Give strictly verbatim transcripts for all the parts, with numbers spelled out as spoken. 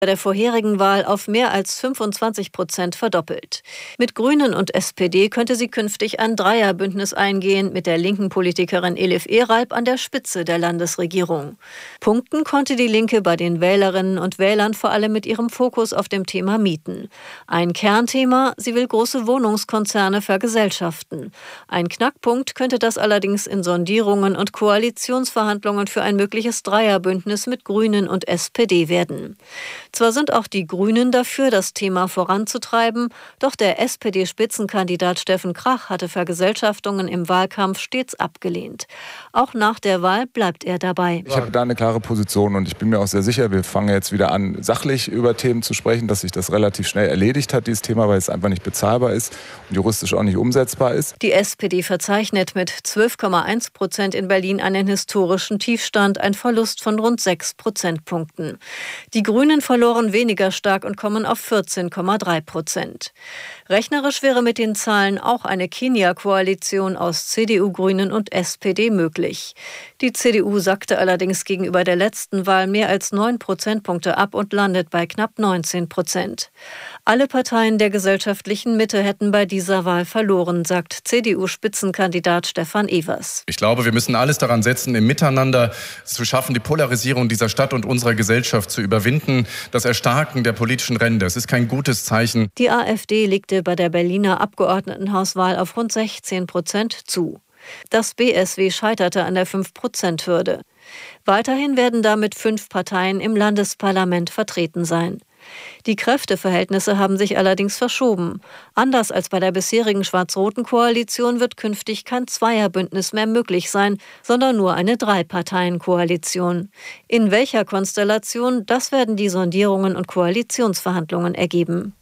bei der vorherigen Wahl auf mehr als fünfundzwanzig Prozent verdoppelt. Mit Grünen und S P D könnte sie künftig ein Dreierbündnis eingehen, mit der linken Politikerin Elif Eralp an der Spitze der Landesregierung. Punkten konnte die Linke bei den Wählerinnen und Wählern vor allem mit ihrem Fokus auf dem Thema Mieten. Ein Kernthema, sie will große Wohnungskonzerne vergesellschaften. Ein Knackpunkt könnte das allerdings in Sondierungen und Koalitionsverhandlungen für ein mögliches Dreierbündnis mit Grünen und S P D werden. Zwar sind auch die Grünen dafür, das Thema voranzutreiben, doch der S P D-Spitzenkandidat Steffen Krach hatte Vergesellschaftungen im Wahlkampf stets abgelehnt. Auch nach der Wahl bleibt er dabei. Ich habe da eine klare Position und ich bin mir auch sehr sicher, wir fangen jetzt wieder an, sachlich über Themen zu sprechen, dass sich das relativ schnell erledigt hat, dieses Thema, weil es einfach nicht bezahlbar ist und juristisch auch nicht umsetzbar ist. Die S P D verzeichnet mit zwölf Komma eins Prozent in Berlin einen historischen Tiefstand, ein Verlust von rund sechs Prozentpunkten. Die Grünen verloren weniger stark und kommen auf vierzehn Komma drei Prozent. Rechnerisch wäre mit den Zahlen auch eine Kenia-Koalition aus C D U, Grünen und S P D möglich. Die C D U sackte allerdings gegenüber der letzten Wahl mehr als neun Prozentpunkte ab und landet bei knapp neunzehn Prozent. Alle Parteien der gesellschaftlichen Mitte hätten bei dieser Wahl verloren, sagt C D U-Spitzenkandidat Stefan Evers. Ich glaube, wir müssen alles daran setzen, im Miteinander zu schaffen, die Polarisierung dieser Stadt und unserer Gesellschaft zu überwinden. Das Erstarken der politischen Ränder. Es ist kein gutes Zeichen. Die AfD legte bei der Berliner Abgeordnetenhauswahl auf rund sechzehn Prozent zu. Das B S W scheiterte an der fünf Prozent Hürde. Weiterhin werden damit fünf Parteien im Landesparlament vertreten sein. Die Kräfteverhältnisse haben sich allerdings verschoben. Anders als bei der bisherigen schwarz-roten Koalition wird künftig kein Zweierbündnis mehr möglich sein, sondern nur eine Drei-Parteien-Koalition. In welcher Konstellation, das werden die Sondierungen und Koalitionsverhandlungen ergeben.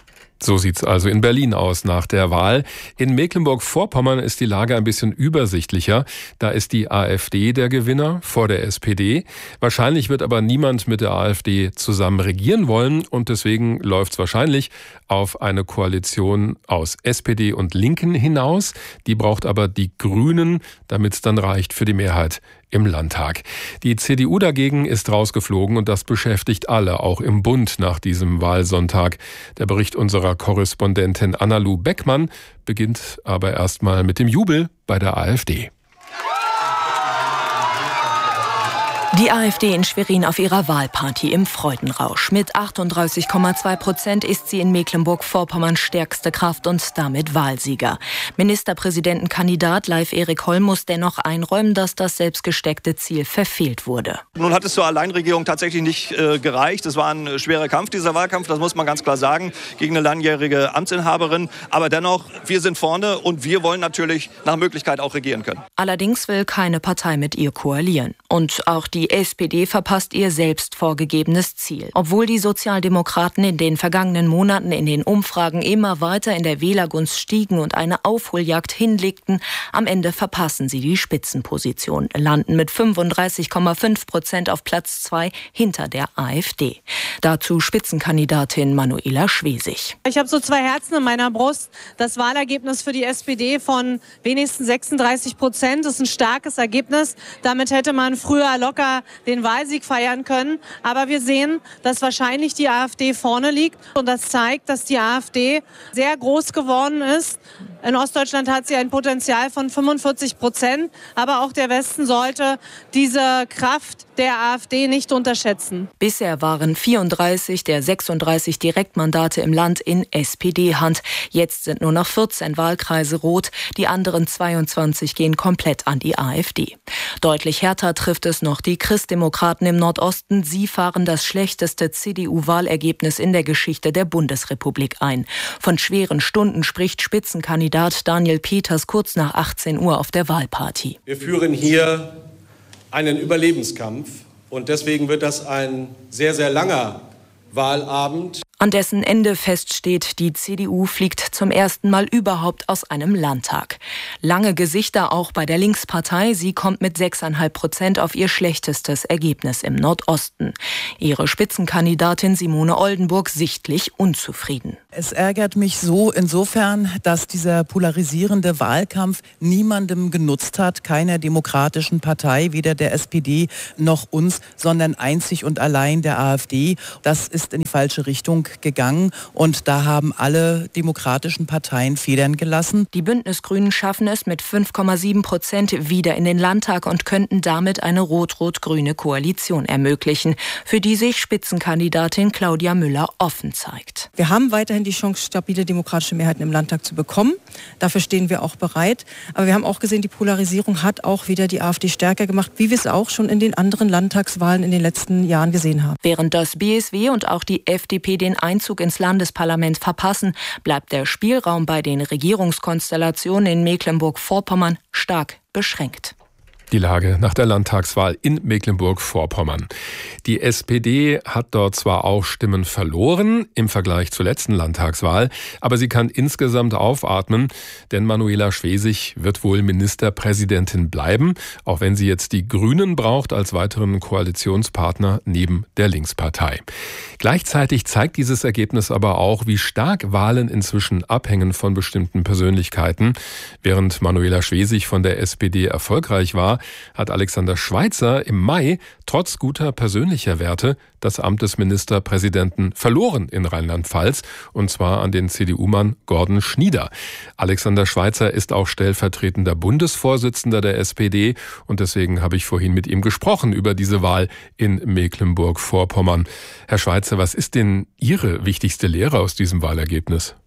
So sieht's also in Berlin aus nach der Wahl. In Mecklenburg-Vorpommern ist die Lage ein bisschen übersichtlicher. Da ist die AfD der Gewinner vor der S P D. Wahrscheinlich wird aber niemand mit der AfD zusammen regieren wollen und deswegen läuft's wahrscheinlich auf eine Koalition aus S P D und Linken hinaus. Die braucht aber die Grünen, damit es dann reicht für die Mehrheit im Landtag. Die C D U dagegen ist rausgeflogen und das beschäftigt alle, auch im Bund nach diesem Wahlsonntag. Der Bericht unserer Korrespondentin Anna-Lu Beckmann beginnt aber erstmal mit dem Jubel bei der AfD. Die AfD in Schwerin auf ihrer Wahlparty im Freudenrausch. Mit achtunddreißig Komma zwei Prozent ist sie in Mecklenburg-Vorpommern stärkste Kraft und damit Wahlsieger. Ministerpräsidentenkandidat Leif Erik Holl muss dennoch einräumen, dass das selbstgesteckte Ziel verfehlt wurde. Nun hat es zur Alleinregierung tatsächlich nicht äh, gereicht. Es war ein schwerer Kampf, dieser Wahlkampf, das muss man ganz klar sagen, gegen eine langjährige Amtsinhaberin. Aber dennoch, wir sind vorne und wir wollen natürlich nach Möglichkeit auch regieren können. Allerdings will keine Partei mit ihr koalieren. Und auch die Die S P D verpasst ihr selbst vorgegebenes Ziel. Obwohl die Sozialdemokraten in den vergangenen Monaten in den Umfragen immer weiter in der Wählergunst stiegen und eine Aufholjagd hinlegten, am Ende verpassen sie die Spitzenposition, landen mit fünfunddreißig Komma fünf Prozent auf Platz zwei hinter der AfD. Dazu Spitzenkandidatin Manuela Schwesig. Ich habe so zwei Herzen in meiner Brust. Das Wahlergebnis für die S P D von wenigstens sechsunddreißig Prozent ist ein starkes Ergebnis. Damit hätte man früher locker den Wahlsieg feiern können. Aber wir sehen, dass wahrscheinlich die AfD vorne liegt. Und das zeigt, dass die AfD sehr groß geworden ist. In Ostdeutschland hat sie ein Potenzial von fünfundvierzig Prozent. Aber auch der Westen sollte diese Kraft der AfD nicht unterschätzen. Bisher waren vierunddreißig der sechsunddreißig Direktmandate im Land in S P D-Hand. Jetzt sind nur noch vierzehn Wahlkreise rot. Die anderen zweiundzwanzig gehen komplett an die AfD. Deutlich härter trifft es noch die Christdemokraten im Nordosten. Sie fahren das schlechteste C D U-Wahlergebnis in der Geschichte der Bundesrepublik ein. Von schweren Stunden spricht Spitzenkandidat Daniel Peters kurz nach achtzehn Uhr auf der Wahlparty. Wir führen hier einen Überlebenskampf und deswegen wird das ein sehr, sehr langer Wahlabend. An dessen Ende feststeht, die C D U fliegt zum ersten Mal überhaupt aus einem Landtag. Lange Gesichter auch bei der Linkspartei. Sie kommt mit sechs Komma fünf Prozent auf ihr schlechtestes Ergebnis im Nordosten. Ihre Spitzenkandidatin Simone Oldenburg sichtlich unzufrieden. Es ärgert mich so insofern, dass dieser polarisierende Wahlkampf niemandem genutzt hat, keiner demokratischen Partei, weder der S P D noch uns, sondern einzig und allein der AfD. Das ist in die falsche Richtung gegangen und da haben alle demokratischen Parteien Federn gelassen. Die Bündnisgrünen schaffen es mit fünf Komma sieben Prozent wieder in den Landtag und könnten damit eine rot-rot-grüne Koalition ermöglichen, für die sich Spitzenkandidatin Claudia Müller offen zeigt. Wir haben weiterhin die Chance, stabile demokratische Mehrheiten im Landtag zu bekommen. Dafür stehen wir auch bereit. Aber wir haben auch gesehen, die Polarisierung hat auch wieder die AfD stärker gemacht, wie wir es auch schon in den anderen Landtagswahlen in den letzten Jahren gesehen haben. Während das B S W und auch die F D P den Einzug ins Landesparlament verpassen, bleibt der Spielraum bei den Regierungskonstellationen in Mecklenburg-Vorpommern stark beschränkt. Die Lage nach der Landtagswahl in Mecklenburg-Vorpommern. Die S P D hat dort zwar auch Stimmen verloren im Vergleich zur letzten Landtagswahl, aber sie kann insgesamt aufatmen, denn Manuela Schwesig wird wohl Ministerpräsidentin bleiben, auch wenn sie jetzt die Grünen braucht als weiteren Koalitionspartner neben der Linkspartei. Gleichzeitig zeigt dieses Ergebnis aber auch, wie stark Wahlen inzwischen abhängen von bestimmten Persönlichkeiten. Während Manuela Schwesig von der S P D erfolgreich war, hat Alexander Schweitzer im Mai trotz guter persönlicher Werte das Amt des Ministerpräsidenten verloren in Rheinland-Pfalz, und zwar an den C D U-Mann Gordon Schnieder. Alexander Schweitzer ist auch stellvertretender Bundesvorsitzender der S P D und deswegen habe ich vorhin mit ihm gesprochen über diese Wahl in Mecklenburg-Vorpommern. Herr Schweitzer, was ist denn Ihre wichtigste Lehre aus diesem Wahlergebnis?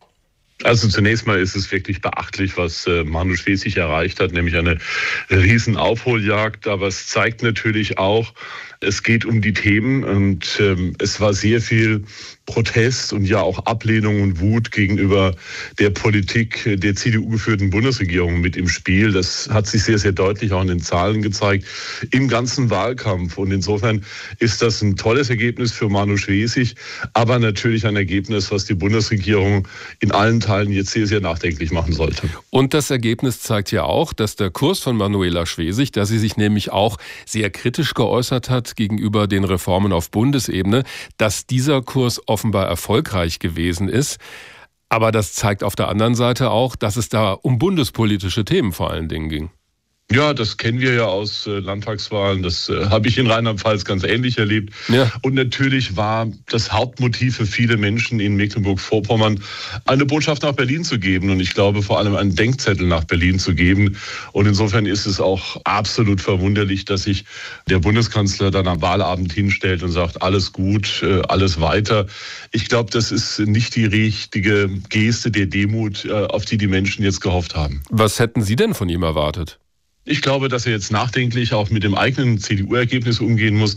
Also zunächst mal ist es wirklich beachtlich, was äh, Manu Schwesig erreicht hat, nämlich eine riesen Aufholjagd. Aber es zeigt natürlich auch, es geht um die Themen und ähm, es war sehr viel Protest und ja auch Ablehnung und Wut gegenüber der Politik der C D U-geführten Bundesregierung mit im Spiel. Das hat sich sehr, sehr deutlich auch in den Zahlen gezeigt, im ganzen Wahlkampf. Und insofern ist das ein tolles Ergebnis für Manu Schwesig, aber natürlich ein Ergebnis, was die Bundesregierung in allen Teilen jetzt sehr, sehr nachdenklich machen sollte. Und das Ergebnis zeigt ja auch, dass der Kurs von Manuela Schwesig, dass sie sich nämlich auch sehr kritisch geäußert hat gegenüber den Reformen auf Bundesebene, dass dieser Kurs offenbar erfolgreich gewesen ist. Aber das zeigt auf der anderen Seite auch, dass es da um bundespolitische Themen vor allen Dingen ging. Ja, das kennen wir ja aus äh, Landtagswahlen. Das äh, habe ich in Rheinland-Pfalz ganz ähnlich erlebt. Ja. Und natürlich war das Hauptmotiv für viele Menschen in Mecklenburg-Vorpommern, eine Botschaft nach Berlin zu geben. Und ich glaube vor allem einen Denkzettel nach Berlin zu geben. Und insofern ist es auch absolut verwunderlich, dass sich der Bundeskanzler dann am Wahlabend hinstellt und sagt, alles gut, äh, alles weiter. Ich glaube, das ist nicht die richtige Geste der Demut, äh, auf die die Menschen jetzt gehofft haben. Was hätten Sie denn von ihm erwartet? Ich glaube, dass er jetzt nachdenklich auch mit dem eigenen C D U-Ergebnis umgehen muss.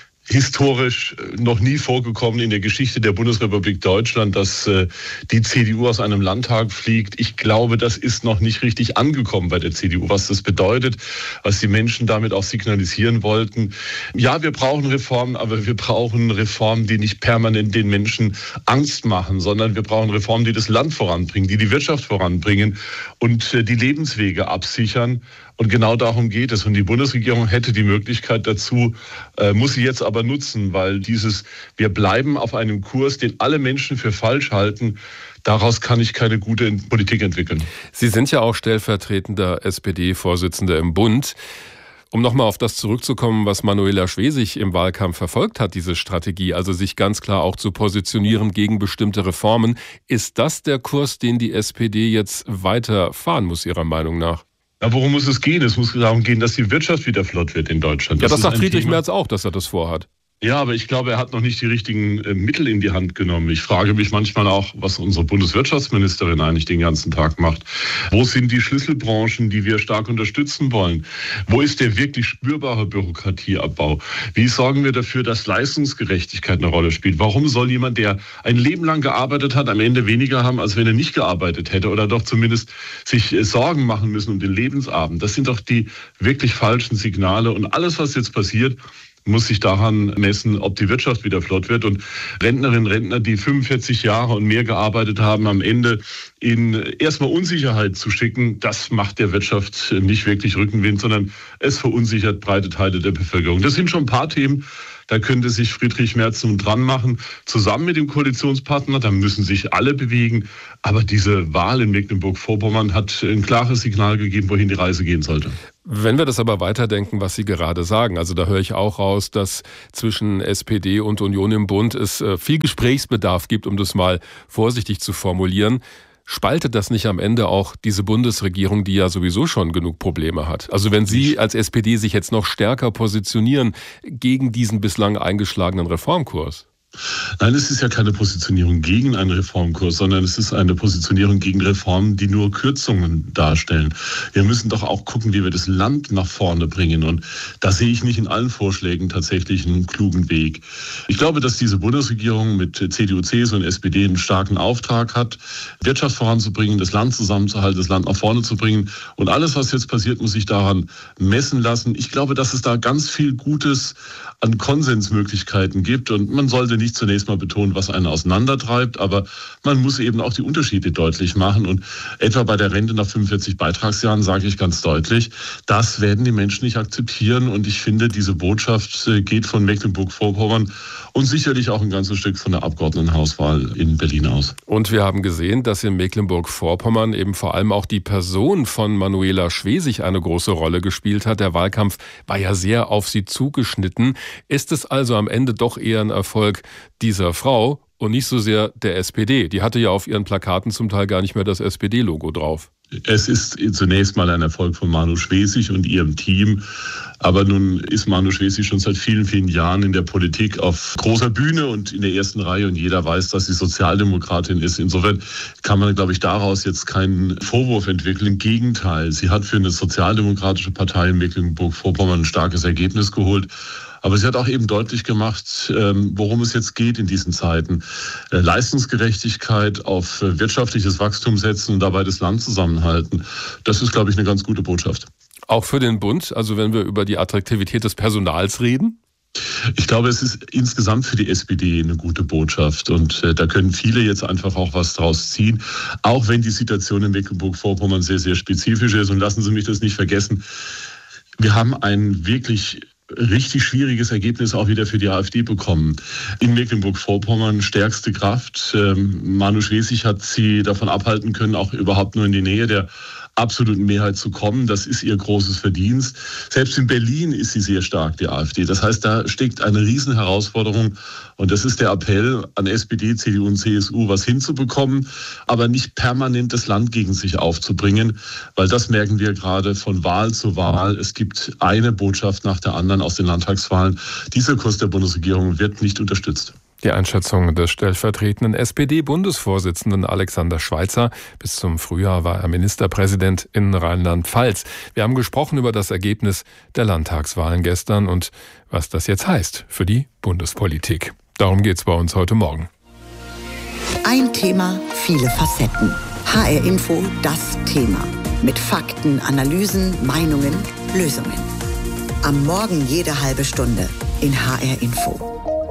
Historisch noch nie vorgekommen in der Geschichte der Bundesrepublik Deutschland, dass äh, die C D U aus einem Landtag fliegt. Ich glaube, das ist noch nicht richtig angekommen bei der C D U, was das bedeutet, was die Menschen damit auch signalisieren wollten. Ja, wir brauchen Reformen, aber wir brauchen Reformen, die nicht permanent den Menschen Angst machen, sondern wir brauchen Reformen, die das Land voranbringen, die die Wirtschaft voranbringen und äh, die Lebenswege absichern. Und genau darum geht es. Und die Bundesregierung hätte die Möglichkeit dazu, äh, muss sie jetzt aber nutzen, weil dieses, wir bleiben auf einem Kurs, den alle Menschen für falsch halten, daraus kann ich keine gute Politik entwickeln. Sie sind ja auch stellvertretender S P D-Vorsitzender im Bund. Um nochmal auf das zurückzukommen, was Manuela Schwesig im Wahlkampf verfolgt hat, diese Strategie, also sich ganz klar auch zu positionieren gegen bestimmte Reformen, ist das der Kurs, den die S P D jetzt weiterfahren muss, Ihrer Meinung nach? Ja, worum muss es gehen? Es muss darum gehen, dass die Wirtschaft wieder flott wird in Deutschland. Das ja, das sagt Friedrich Thema. Merz auch, dass er das vorhat. Ja, aber ich glaube, er hat noch nicht die richtigen äh, Mittel in die Hand genommen. Ich frage mich manchmal auch, was unsere Bundeswirtschaftsministerin eigentlich den ganzen Tag macht. Wo sind die Schlüsselbranchen, die wir stark unterstützen wollen? Wo ist der wirklich spürbare Bürokratieabbau? Wie sorgen wir dafür, dass Leistungsgerechtigkeit eine Rolle spielt? Warum soll jemand, der ein Leben lang gearbeitet hat, am Ende weniger haben, als wenn er nicht gearbeitet hätte oder doch zumindest sich äh, Sorgen machen müssen um den Lebensabend? Das sind doch die wirklich falschen Signale. Und alles, was jetzt passiert, muss sich daran messen, ob die Wirtschaft wieder flott wird. Und Rentnerinnen und Rentner, die fünfundvierzig Jahre und mehr gearbeitet haben, am Ende in erstmal Unsicherheit zu schicken, das macht der Wirtschaft nicht wirklich Rückenwind, sondern es verunsichert breite Teile der Bevölkerung. Das sind schon ein paar Themen, da könnte sich Friedrich Merz nun dran machen, zusammen mit dem Koalitionspartner. Da müssen sich alle bewegen. Aber diese Wahl in Mecklenburg-Vorpommern hat ein klares Signal gegeben, wohin die Reise gehen sollte. Wenn wir das aber weiterdenken, was Sie gerade sagen, also da höre ich auch raus, dass zwischen S P D und Union im Bund es viel Gesprächsbedarf gibt, um das mal vorsichtig zu formulieren. Spaltet das nicht am Ende auch diese Bundesregierung, die ja sowieso schon genug Probleme hat? Also wenn Sie als S P D sich jetzt noch stärker positionieren gegen diesen bislang eingeschlagenen Reformkurs? Nein, es ist ja keine Positionierung gegen einen Reformkurs, sondern es ist eine Positionierung gegen Reformen, die nur Kürzungen darstellen. Wir müssen doch auch gucken, wie wir das Land nach vorne bringen. Und da sehe ich nicht in allen Vorschlägen tatsächlich einen klugen Weg. Ich glaube, dass diese Bundesregierung mit C D U, C S U und S P D einen starken Auftrag hat, Wirtschaft voranzubringen, das Land zusammenzuhalten, das Land nach vorne zu bringen. Und alles, was jetzt passiert, muss sich daran messen lassen. Ich glaube, dass es da ganz viel Gutes an Konsensmöglichkeiten gibt. Und man sollte nicht zunächst mal betonen, was einen auseinandertreibt, aber man muss eben auch die Unterschiede deutlich machen. Und etwa bei der Rente nach fünfundvierzig Beitragsjahren sage ich ganz deutlich, das werden die Menschen nicht akzeptieren. Und ich finde, diese Botschaft geht von Mecklenburg-Vorpommern und sicherlich auch ein ganzes Stück von der Abgeordnetenhauswahl in Berlin aus. Und wir haben gesehen, dass in Mecklenburg-Vorpommern eben vor allem auch die Person von Manuela Schwesig eine große Rolle gespielt hat. Der Wahlkampf war ja sehr auf sie zugeschnitten. Ist es also am Ende doch eher ein Erfolg dieser Frau und nicht so sehr der S P D? Die hatte ja auf ihren Plakaten zum Teil gar nicht mehr das S P D-Logo drauf. Es ist zunächst mal ein Erfolg von Manu Schwesig und ihrem Team. Aber nun ist Manu Schwesig schon seit vielen, vielen Jahren in der Politik auf großer Bühne und in der ersten Reihe. Und jeder weiß, dass sie Sozialdemokratin ist. Insofern kann man, glaube ich, daraus jetzt keinen Vorwurf entwickeln. Im Gegenteil, sie hat für eine sozialdemokratische Partei in Mecklenburg-Vorpommern ein starkes Ergebnis geholt. Aber sie hat auch eben deutlich gemacht, worum es jetzt geht in diesen Zeiten. Leistungsgerechtigkeit auf wirtschaftliches Wachstum setzen und dabei das Land zusammenhalten. Das ist, glaube ich, eine ganz gute Botschaft. Auch für den Bund, also wenn wir über die Attraktivität des Personals reden? Ich glaube, es ist insgesamt für die S P D eine gute Botschaft. Und äh, da können viele jetzt einfach auch was draus ziehen. Auch wenn die Situation in Mecklenburg-Vorpommern sehr, sehr spezifisch ist. Und lassen Sie mich das nicht vergessen. Wir haben ein wirklich richtig schwieriges Ergebnis auch wieder für die AfD bekommen. In Mecklenburg-Vorpommern stärkste Kraft. Ähm, Manu Schwesig hat sie davon abhalten können, auch überhaupt nur in die Nähe der absoluten Mehrheit zu kommen. Das ist ihr großes Verdienst. Selbst in Berlin ist sie sehr stark, die AfD. Das heißt, da steckt eine Riesenherausforderung. Und das ist der Appell an S P D, C D U und C S U, was hinzubekommen, aber nicht permanent das Land gegen sich aufzubringen. Weil das merken wir gerade von Wahl zu Wahl. Es gibt eine Botschaft nach der anderen aus den Landtagswahlen. Dieser Kurs der Bundesregierung wird nicht unterstützt. Die Einschätzung des stellvertretenden S P D-Bundesvorsitzenden Alexander Schweitzer. Bis zum Frühjahr war er Ministerpräsident in Rheinland-Pfalz. Wir haben gesprochen über das Ergebnis der Landtagswahlen gestern und was das jetzt heißt für die Bundespolitik. Darum geht's bei uns heute Morgen. Ein Thema, viele Facetten. H R Info, das Thema. Mit Fakten, Analysen, Meinungen, Lösungen. Am Morgen jede halbe Stunde in H R Info.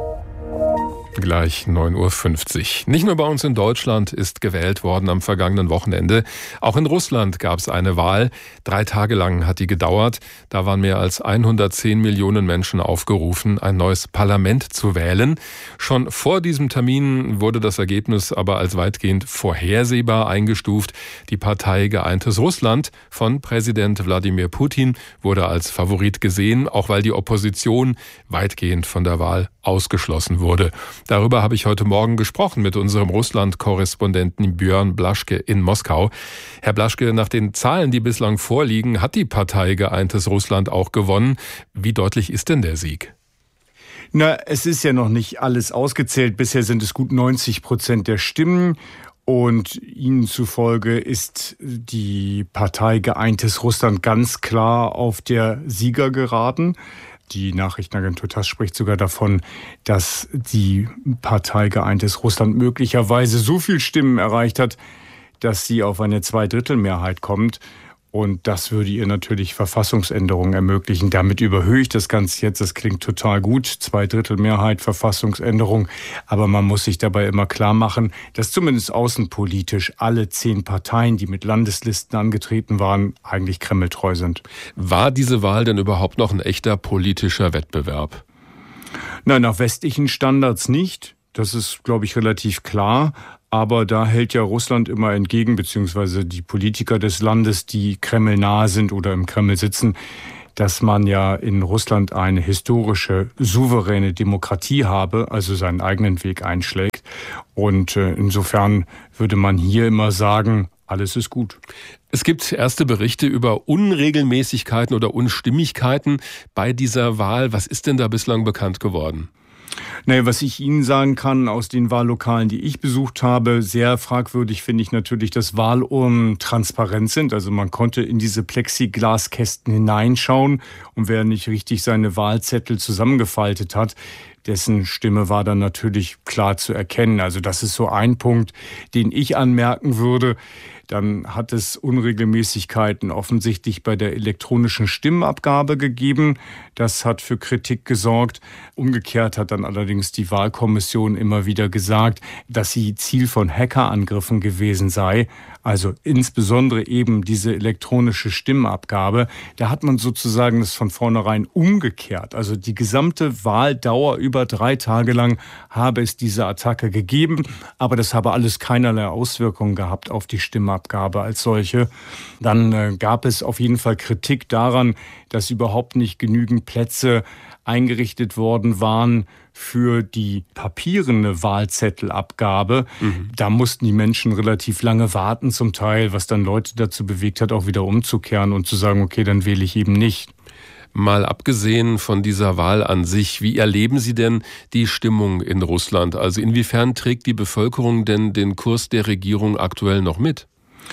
Gleich neun Uhr fünfzig. Nicht nur bei uns in Deutschland ist gewählt worden am vergangenen Wochenende. Auch in Russland gab es eine Wahl. Drei Tage lang hat die gedauert. Da waren mehr als hundertzehn Millionen Menschen aufgerufen, ein neues Parlament zu wählen. Schon vor diesem Termin wurde das Ergebnis aber als weitgehend vorhersehbar eingestuft. Die Partei Geeintes Russland von Präsident Wladimir Putin wurde als Favorit gesehen, auch weil die Opposition weitgehend von der Wahl ausgeschlossen wurde. Darüber habe ich heute Morgen gesprochen mit unserem Russland-Korrespondenten Björn Blaschke in Moskau. Herr Blaschke, nach den Zahlen, die bislang vorliegen, hat die Partei Geeintes Russland auch gewonnen. Wie deutlich ist denn der Sieg? Na, es ist ja noch nicht alles ausgezählt. Bisher sind es gut neunzig Prozent der Stimmen. Und ihnen zufolge ist die Partei Geeintes Russland ganz klar auf der Siegergeraden. Die Nachrichtenagentur TASS spricht sogar davon, dass die Partei Geeintes Russland möglicherweise so viel Stimmen erreicht hat, dass sie auf eine Zweidrittelmehrheit kommt. Und das würde ihr natürlich Verfassungsänderungen ermöglichen. Damit überhöhe ich das Ganze jetzt. Das klingt total gut. Zweidrittelmehrheit, Verfassungsänderung. Aber man muss sich dabei immer klar machen, dass zumindest außenpolitisch alle zehn Parteien, die mit Landeslisten angetreten waren, eigentlich kremltreu sind. War diese Wahl denn überhaupt noch ein echter politischer Wettbewerb? Nein, nach westlichen Standards nicht. Das ist, glaube ich, relativ klar. Aber da hält ja Russland immer entgegen, beziehungsweise die Politiker des Landes, die Kreml nahe sind oder im Kreml sitzen, dass man ja in Russland eine historische, souveräne Demokratie habe, also seinen eigenen Weg einschlägt. Und äh, insofern würde man hier immer sagen, alles ist gut. Es gibt erste Berichte über Unregelmäßigkeiten oder Unstimmigkeiten bei dieser Wahl. Was ist denn da bislang bekannt geworden? Naja, was ich Ihnen sagen kann aus den Wahllokalen, die ich besucht habe, sehr fragwürdig finde ich natürlich, dass Wahlurnen transparent sind. Also man konnte in diese Plexiglaskästen hineinschauen und wer nicht richtig seine Wahlzettel zusammengefaltet hat, dessen Stimme war dann natürlich klar zu erkennen. Also das ist so ein Punkt, den ich anmerken würde. Dann hat es Unregelmäßigkeiten offensichtlich bei der elektronischen Stimmabgabe gegeben. Das hat für Kritik gesorgt. Umgekehrt hat dann allerdings die Wahlkommission immer wieder gesagt, dass sie Ziel von Hackerangriffen gewesen sei. Also insbesondere eben diese elektronische Stimmabgabe. Da hat man sozusagen das von vornherein umgekehrt. Also die gesamte Wahldauer über drei Tage lang habe es diese Attacke gegeben. Aber das habe alles keinerlei Auswirkungen gehabt auf die Stimmabgabe als solche. Dann äh, gab es auf jeden Fall Kritik daran, dass überhaupt nicht genügend Plätze eingerichtet worden waren für die papierende Wahlzettelabgabe. Mhm. Da mussten die Menschen relativ lange warten zum Teil, was dann Leute dazu bewegt hat, auch wieder umzukehren und zu sagen, okay, dann wähle ich eben nicht. Mal abgesehen von dieser Wahl an sich, wie erleben Sie denn die Stimmung in Russland? Also inwiefern trägt die Bevölkerung denn den Kurs der Regierung aktuell noch mit?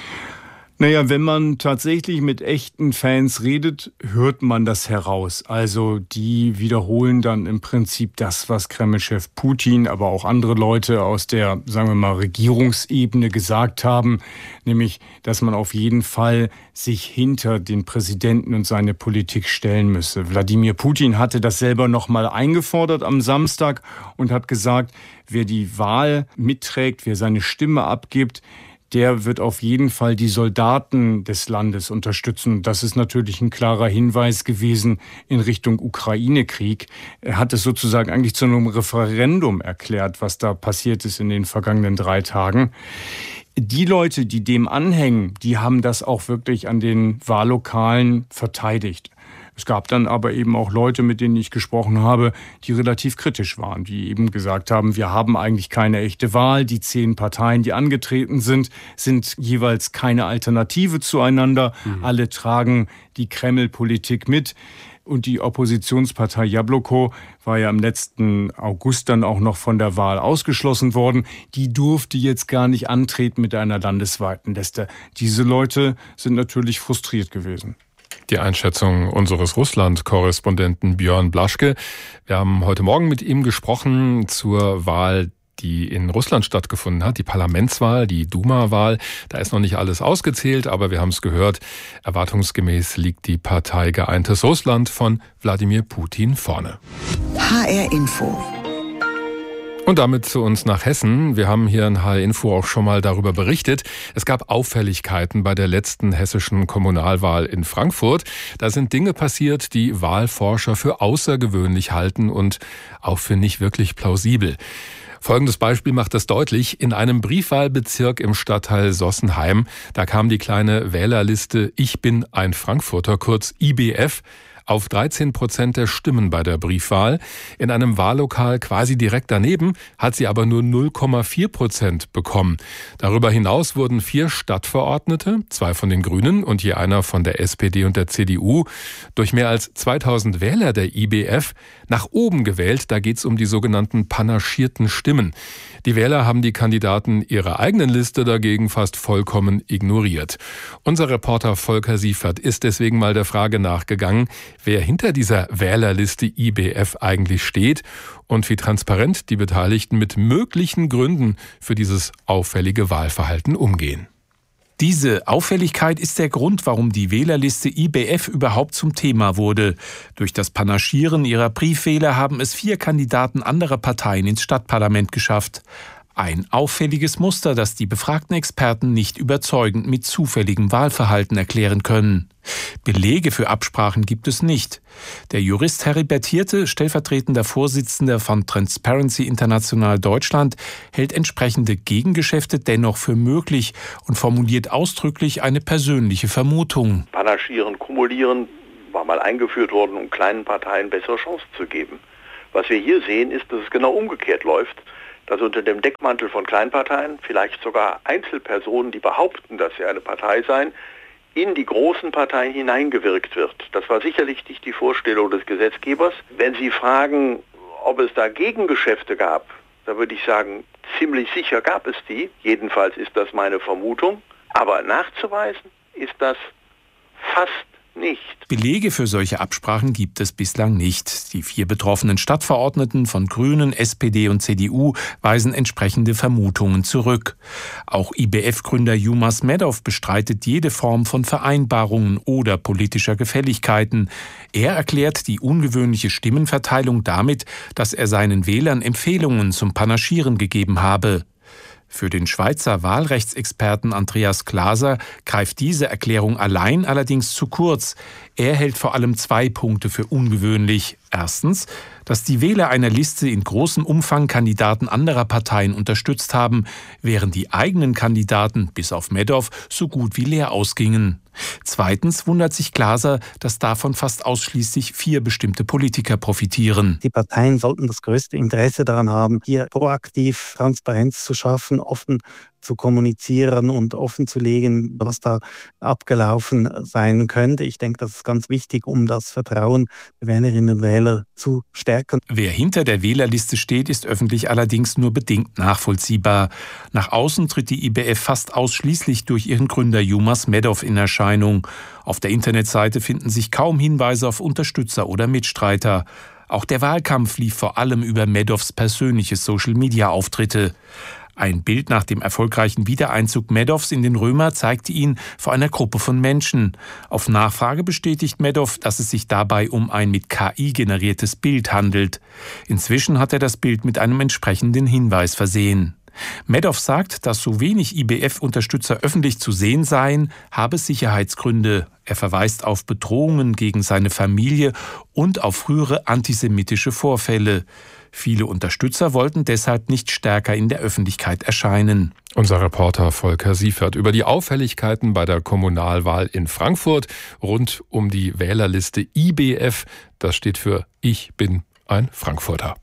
Naja, wenn man tatsächlich mit echten Fans redet, hört man das heraus. Also die wiederholen dann im Prinzip das, was Kremlchef Putin, aber auch andere Leute aus der, sagen wir mal, Regierungsebene gesagt haben. Nämlich, dass man auf jeden Fall sich hinter den Präsidenten und seine Politik stellen müsse. Wladimir Putin hatte das selber noch mal eingefordert am Samstag und hat gesagt, wer die Wahl mitträgt, wer seine Stimme abgibt, der wird auf jeden Fall die Soldaten des Landes unterstützen. Das ist natürlich ein klarer Hinweis gewesen in Richtung Ukraine-Krieg. Er hat es sozusagen eigentlich zu einem Referendum erklärt, was da passiert ist in den vergangenen drei Tagen. Die Leute, die dem anhängen, die haben das auch wirklich an den Wahllokalen verteidigt. Es gab dann aber eben auch Leute, mit denen ich gesprochen habe, die relativ kritisch waren, die eben gesagt haben, wir haben eigentlich keine echte Wahl. Die zehn Parteien, die angetreten sind, sind jeweils keine Alternative zueinander. Mhm. Alle tragen die Kreml-Politik mit. Und die Oppositionspartei Jabloko war ja im letzten August dann auch noch von der Wahl ausgeschlossen worden. Die durfte jetzt gar nicht antreten mit einer landesweiten Liste. Diese Leute sind natürlich frustriert gewesen. Die Einschätzung unseres Russland-Korrespondenten Björn Blaschke. Wir haben heute Morgen mit ihm gesprochen zur Wahl, die in Russland stattgefunden hat, die Parlamentswahl, die Duma-Wahl. Da ist noch nicht alles ausgezählt, aber wir haben es gehört, erwartungsgemäß liegt die Partei Geeintes Russland von Wladimir Putin vorne. H R Info. Und damit zu uns nach Hessen. Wir haben hier in H R Info auch schon mal darüber berichtet. Es gab Auffälligkeiten bei der letzten hessischen Kommunalwahl in Frankfurt. Da sind Dinge passiert, die Wahlforscher für außergewöhnlich halten und auch für nicht wirklich plausibel. Folgendes Beispiel macht das deutlich. In einem Briefwahlbezirk im Stadtteil Sossenheim, da kam die kleine Wählerliste Ich bin ein Frankfurter, kurz I B F, auf dreizehn Prozent der Stimmen bei der Briefwahl. In einem Wahllokal quasi direkt daneben hat sie aber nur null Komma vier Prozent bekommen. Darüber hinaus wurden vier Stadtverordnete, zwei von den Grünen und je einer von der S P D und der C D U, durch mehr als zweitausend Wähler der I B F nach oben gewählt. Da geht es um die sogenannten panaschierten Stimmen. Die Wähler haben die Kandidaten ihrer eigenen Liste dagegen fast vollkommen ignoriert. Unser Reporter Volker Siefert ist deswegen mal der Frage nachgegangen, wer hinter dieser Wählerliste I B F eigentlich steht und wie transparent die Beteiligten mit möglichen Gründen für dieses auffällige Wahlverhalten umgehen. Diese Auffälligkeit ist der Grund, warum die Wählerliste I B F überhaupt zum Thema wurde. Durch das Panaschieren ihrer Briefwähler haben es vier Kandidaten anderer Parteien ins Stadtparlament geschafft. Ein auffälliges Muster, das die befragten Experten nicht überzeugend mit zufälligem Wahlverhalten erklären können. Belege für Absprachen gibt es nicht. Der Jurist Heribert Hirte, stellvertretender Vorsitzender von Transparency International Deutschland, hält entsprechende Gegengeschäfte dennoch für möglich und formuliert ausdrücklich eine persönliche Vermutung. Panaschieren, kumulieren war mal eingeführt worden, um kleinen Parteien bessere Chancen zu geben. Was wir hier sehen, ist, dass es genau umgekehrt läuft. Dass unter dem Deckmantel von Kleinparteien, vielleicht sogar Einzelpersonen, die behaupten, dass sie eine Partei seien, in die großen Parteien hineingewirkt wird. Das war sicherlich nicht die Vorstellung des Gesetzgebers. Wenn Sie fragen, ob es da Gegengeschäfte gab, da würde ich sagen, ziemlich sicher gab es die. Jedenfalls ist das meine Vermutung. Aber nachzuweisen ist das fast nicht. Belege für solche Absprachen gibt es bislang nicht. Die vier betroffenen Stadtverordneten von Grünen, S P D und C D U weisen entsprechende Vermutungen zurück. Auch I B F-Gründer Yilmaz Medov bestreitet jede Form von Vereinbarungen oder politischer Gefälligkeiten. Er erklärt die ungewöhnliche Stimmenverteilung damit, dass er seinen Wählern Empfehlungen zum Panaschieren gegeben habe. Für den Schweizer Wahlrechtsexperten Andreas Glaser greift diese Erklärung allein allerdings zu kurz. Er hält vor allem zwei Punkte für ungewöhnlich. Erstens, dass die Wähler einer Liste in großem Umfang Kandidaten anderer Parteien unterstützt haben, während die eigenen Kandidaten, bis auf Medov, so gut wie leer ausgingen. Zweitens wundert sich Glaser, dass davon fast ausschließlich vier bestimmte Politiker profitieren. Die Parteien sollten das größte Interesse daran haben, hier proaktiv Transparenz zu schaffen, offen zu kommunizieren und offen zu legen, was da abgelaufen sein könnte. Ich denke, das ist ganz wichtig, um das Vertrauen der Wählerinnen und Wähler zu stärken. Wer hinter der Wählerliste steht, ist öffentlich allerdings nur bedingt nachvollziehbar. Nach außen tritt die I B F fast ausschließlich durch ihren Gründer Yilmaz Medov in Erscheinung. Auf der Internetseite finden sich kaum Hinweise auf Unterstützer oder Mitstreiter. Auch der Wahlkampf lief vor allem über Medovs persönliche Social-Media-Auftritte. Ein Bild nach dem erfolgreichen Wiedereinzug Medovs in den Römer zeigte ihn vor einer Gruppe von Menschen. Auf Nachfrage bestätigt Medov, dass es sich dabei um ein mit K I generiertes Bild handelt. Inzwischen hat er das Bild mit einem entsprechenden Hinweis versehen. Medov sagt, dass so wenig I B F-Unterstützer öffentlich zu sehen seien, habe Sicherheitsgründe. Er verweist auf Bedrohungen gegen seine Familie und auf frühere antisemitische Vorfälle. Viele Unterstützer wollten deshalb nicht stärker in der Öffentlichkeit erscheinen. Unser Reporter Volker Siefert über die Auffälligkeiten bei der Kommunalwahl in Frankfurt rund um die Wählerliste I B F. Das steht für Ich bin ein Frankfurter.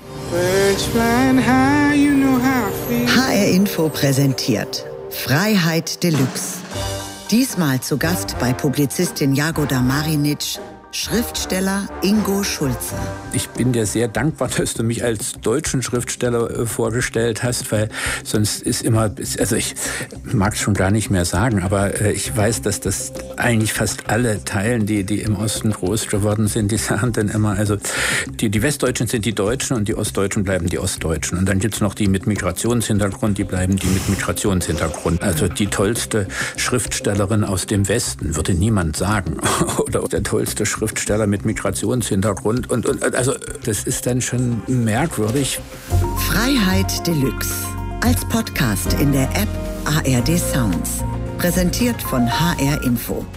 H R Info präsentiert Freiheit Deluxe. Diesmal zu Gast bei Publizistin Jagoda Marinic, Schriftsteller Ingo Schulze. Ich bin dir sehr dankbar, dass du mich als deutschen Schriftsteller äh, vorgestellt hast, weil sonst ist immer, also ich mag es schon gar nicht mehr sagen, aber äh, ich weiß, dass das eigentlich fast alle teilen, die, die im Osten groß geworden sind, die sagen dann immer, also die, die Westdeutschen sind die Deutschen und die Ostdeutschen bleiben die Ostdeutschen. Und dann gibt es noch die mit Migrationshintergrund, die bleiben die mit Migrationshintergrund. Also die tollste Schriftstellerin aus dem Westen, würde niemand sagen. Oder der tollste Schriftsteller Schriftsteller mit Migrationshintergrund und, und also das ist dann schon merkwürdig. Freiheit Deluxe als Podcast in der App A R D Sounds. Präsentiert von H R Info.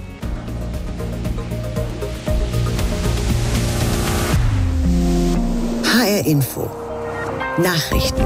H R Info. Nachrichten.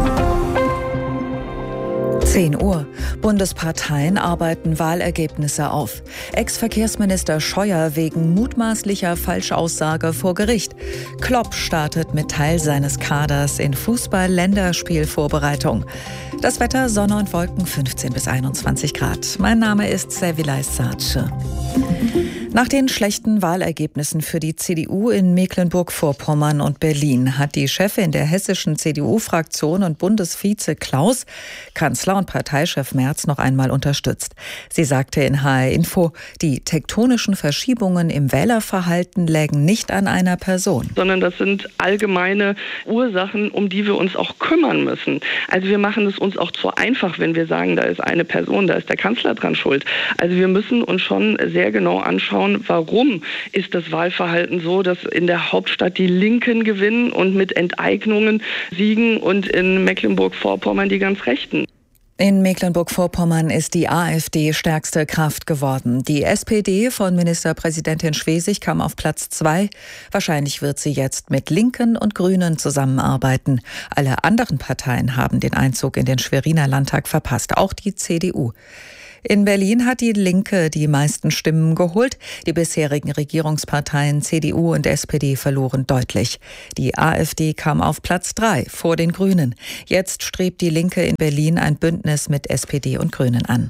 zehn Uhr. Bundesparteien arbeiten Wahlergebnisse auf. Ex-Verkehrsminister Scheuer wegen mutmaßlicher Falschaussage vor Gericht. Klopp startet mit Teil seines Kaders in Fußball-Länderspielvorbereitung. Das Wetter, Sonne und Wolken, fünfzehn bis einundzwanzig Grad. Mein Name ist Servilay Sace. Nach den schlechten Wahlergebnissen für die C D U in Mecklenburg-Vorpommern und Berlin hat die Chefin der hessischen C D U-Fraktion und Bundesvize Klaus Kanzler und Parteichef Merz noch einmal unterstützt. Sie sagte in H R Info, die tektonischen Verschiebungen im Wählerverhalten lägen nicht an einer Person. Sondern das sind allgemeine Ursachen, um die wir uns auch kümmern müssen. Also wir machen es uns auch zu einfach, wenn wir sagen, da ist eine Person, da ist der Kanzler dran schuld. Also wir müssen uns schon sehr genau anschauen, warum ist das Wahlverhalten so, dass in der Hauptstadt die Linken gewinnen und mit Enteignungen siegen und in Mecklenburg-Vorpommern die ganz Rechten. In Mecklenburg-Vorpommern ist die AfD stärkste Kraft geworden. Die S P D von Ministerpräsidentin Schwesig kam auf Platz zwei. Wahrscheinlich wird sie jetzt mit Linken und Grünen zusammenarbeiten. Alle anderen Parteien haben den Einzug in den Schweriner Landtag verpasst, auch die C D U. In Berlin hat die Linke die meisten Stimmen geholt. Die bisherigen Regierungsparteien C D U und S P D verloren deutlich. Die AfD kam auf Platz drei vor den Grünen. Jetzt strebt die Linke in Berlin ein Bündnis mit S P D und Grünen an.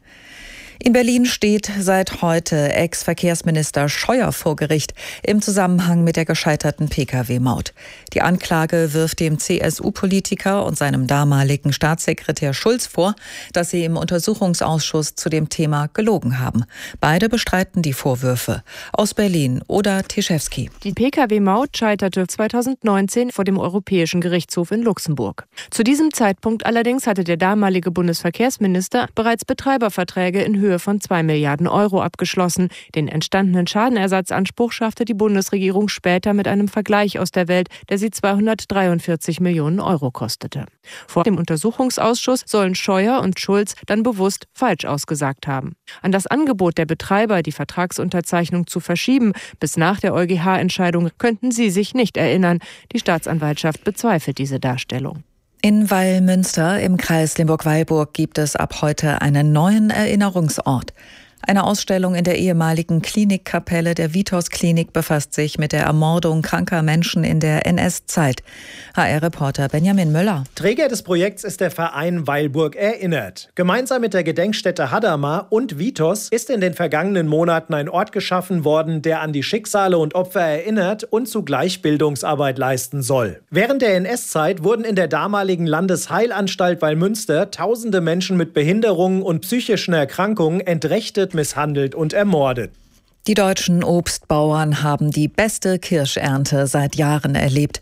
In Berlin steht seit heute Ex-Verkehrsminister Scheuer vor Gericht im Zusammenhang mit der gescheiterten Pkw-Maut. Die Anklage wirft dem C S U-Politiker und seinem damaligen Staatssekretär Schulz vor, dass sie im Untersuchungsausschuss zu dem Thema gelogen haben. Beide bestreiten die Vorwürfe. Aus Berlin, Oda Tischewski. Die Pkw-Maut scheiterte zweitausendneunzehn vor dem Europäischen Gerichtshof in Luxemburg. Zu diesem Zeitpunkt allerdings hatte der damalige Bundesverkehrsminister bereits Betreiberverträge in Höhe von zwei Milliarden Euro abgeschlossen. Den entstandenen Schadenersatzanspruch schaffte die Bundesregierung später mit einem Vergleich aus der Welt, der sie zweihundertdreiundvierzig Millionen Euro kostete. Vor dem Untersuchungsausschuss sollen Scheuer und Schulz dann bewusst falsch ausgesagt haben. An das Angebot der Betreiber, die Vertragsunterzeichnung zu verschieben, bis nach der EuGH-Entscheidung, könnten sie sich nicht erinnern. Die Staatsanwaltschaft bezweifelt diese Darstellung. In Weilmünster im Kreis Limburg-Weilburg gibt es ab heute einen neuen Erinnerungsort. Eine Ausstellung in der ehemaligen Klinikkapelle der Vitos-Klinik befasst sich mit der Ermordung kranker Menschen in der N S-Zeit. H R-Reporter Benjamin Müller. Träger des Projekts ist der Verein Weilburg erinnert. Gemeinsam mit der Gedenkstätte Hadamar und Vitos ist in den vergangenen Monaten ein Ort geschaffen worden, der an die Schicksale und Opfer erinnert und zugleich Bildungsarbeit leisten soll. Während der N S-Zeit wurden in der damaligen Landesheilanstalt Weilmünster tausende Menschen mit Behinderungen und psychischen Erkrankungen entrechtet, misshandelt und ermordet. Die deutschen Obstbauern haben die beste Kirschernte seit Jahren erlebt.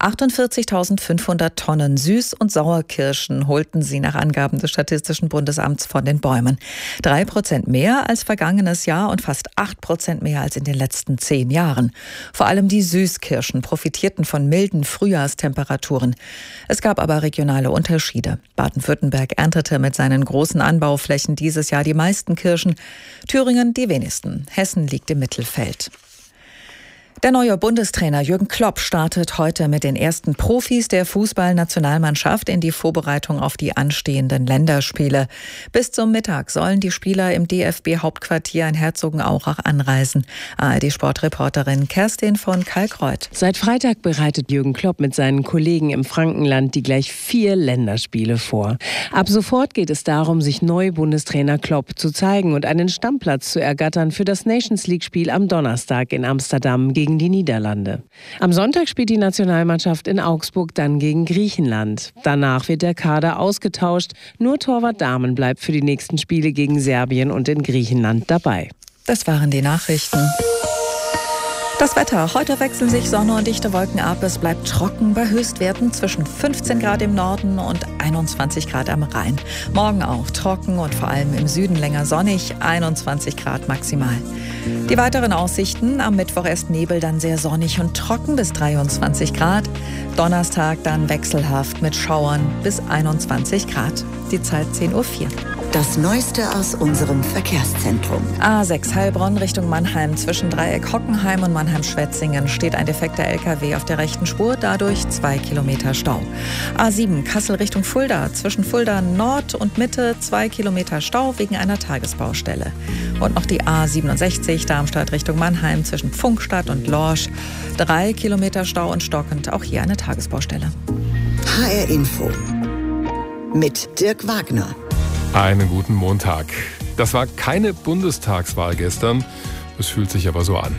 achtundvierzigtausendfünfhundert Tonnen Süß- und Sauerkirschen holten sie nach Angaben des Statistischen Bundesamts von den Bäumen. Drei Prozent mehr als vergangenes Jahr und fast acht Prozent mehr als in den letzten zehn Jahren. Vor allem die Süßkirschen profitierten von milden Frühjahrstemperaturen. Es gab aber regionale Unterschiede. Baden-Württemberg erntete mit seinen großen Anbauflächen dieses Jahr die meisten Kirschen, Thüringen die wenigsten. Hessen liegt im Mittelfeld. Der neue Bundestrainer Jürgen Klopp startet heute mit den ersten Profis der Fußballnationalmannschaft in die Vorbereitung auf die anstehenden Länderspiele. Bis zum Mittag sollen die Spieler im D F B-Hauptquartier in Herzogenaurach anreisen. A R D-Sportreporterin Kerstin von Kalkreuth. Seit Freitag bereitet Jürgen Klopp mit seinen Kollegen im Frankenland die gleich vier Länderspiele vor. Ab sofort geht es darum, sich neu Bundestrainer Klopp zu zeigen und einen Stammplatz zu ergattern für das Nations-League-Spiel am Donnerstag in Amsterdam gegen die Niederlande. Am Sonntag spielt die Nationalmannschaft in Augsburg dann gegen Griechenland. Danach wird der Kader ausgetauscht. Nur Torwart Dahmen bleibt für die nächsten Spiele gegen Serbien und in Griechenland dabei. Das waren die Nachrichten. Das Wetter. Heute wechseln sich Sonne und dichte Wolken ab. Es bleibt trocken bei Höchstwerten zwischen fünfzehn Grad im Norden und einundzwanzig Grad am Rhein. Morgen auch trocken und vor allem im Süden länger sonnig, einundzwanzig Grad maximal. Die weiteren Aussichten: am Mittwoch erst Nebel, dann sehr sonnig und trocken bis dreiundzwanzig Grad. Donnerstag dann wechselhaft mit Schauern bis einundzwanzig Grad. Die Zeit zehn Uhr vier. Das Neueste aus unserem Verkehrszentrum. A sechs Heilbronn Richtung Mannheim. Zwischen Dreieck Hockenheim und Mannheim-Schwetzingen steht ein defekter L K W auf der rechten Spur, dadurch zwei Kilometer Stau. A sieben Kassel Richtung Fulda. Zwischen Fulda Nord und Mitte zwei Kilometer Stau wegen einer Tagesbaustelle. Und noch die A siebenundsechzig Darmstadt Richtung Mannheim zwischen Pfunkstadt und Lorsch. Drei Kilometer Stau und stockend, auch hier eine Tagesbaustelle. H R Info mit Dirk Wagner. Einen guten Montag. Das war keine Bundestagswahl gestern, Es fühlt sich aber so an.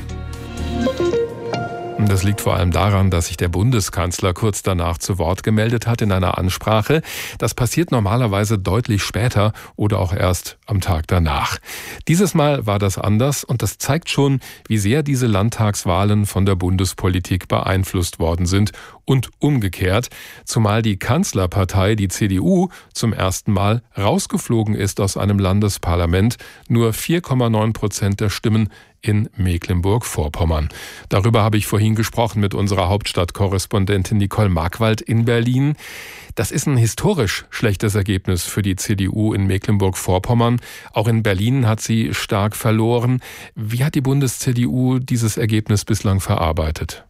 Das liegt vor allem daran, dass sich der Bundeskanzler kurz danach zu Wort gemeldet hat in einer Ansprache. Das passiert normalerweise deutlich später oder auch erst am Tag danach. Dieses Mal war das anders und das zeigt schon, wie sehr diese Landtagswahlen von der Bundespolitik beeinflusst worden sind und umgekehrt, zumal die Kanzlerpartei, die C D U, zum ersten Mal rausgeflogen ist aus einem Landesparlament, nur vier Komma neun Prozent der Stimmen in Mecklenburg-Vorpommern. Darüber habe ich vorhin gesprochen mit unserer Hauptstadtkorrespondentin Nicole Markwald in Berlin. Das ist ein historisch schlechtes Ergebnis für die C D U in Mecklenburg-Vorpommern. Auch in Berlin hat sie stark verloren. Wie hat die Bundes-C D U dieses Ergebnis bislang verarbeitet?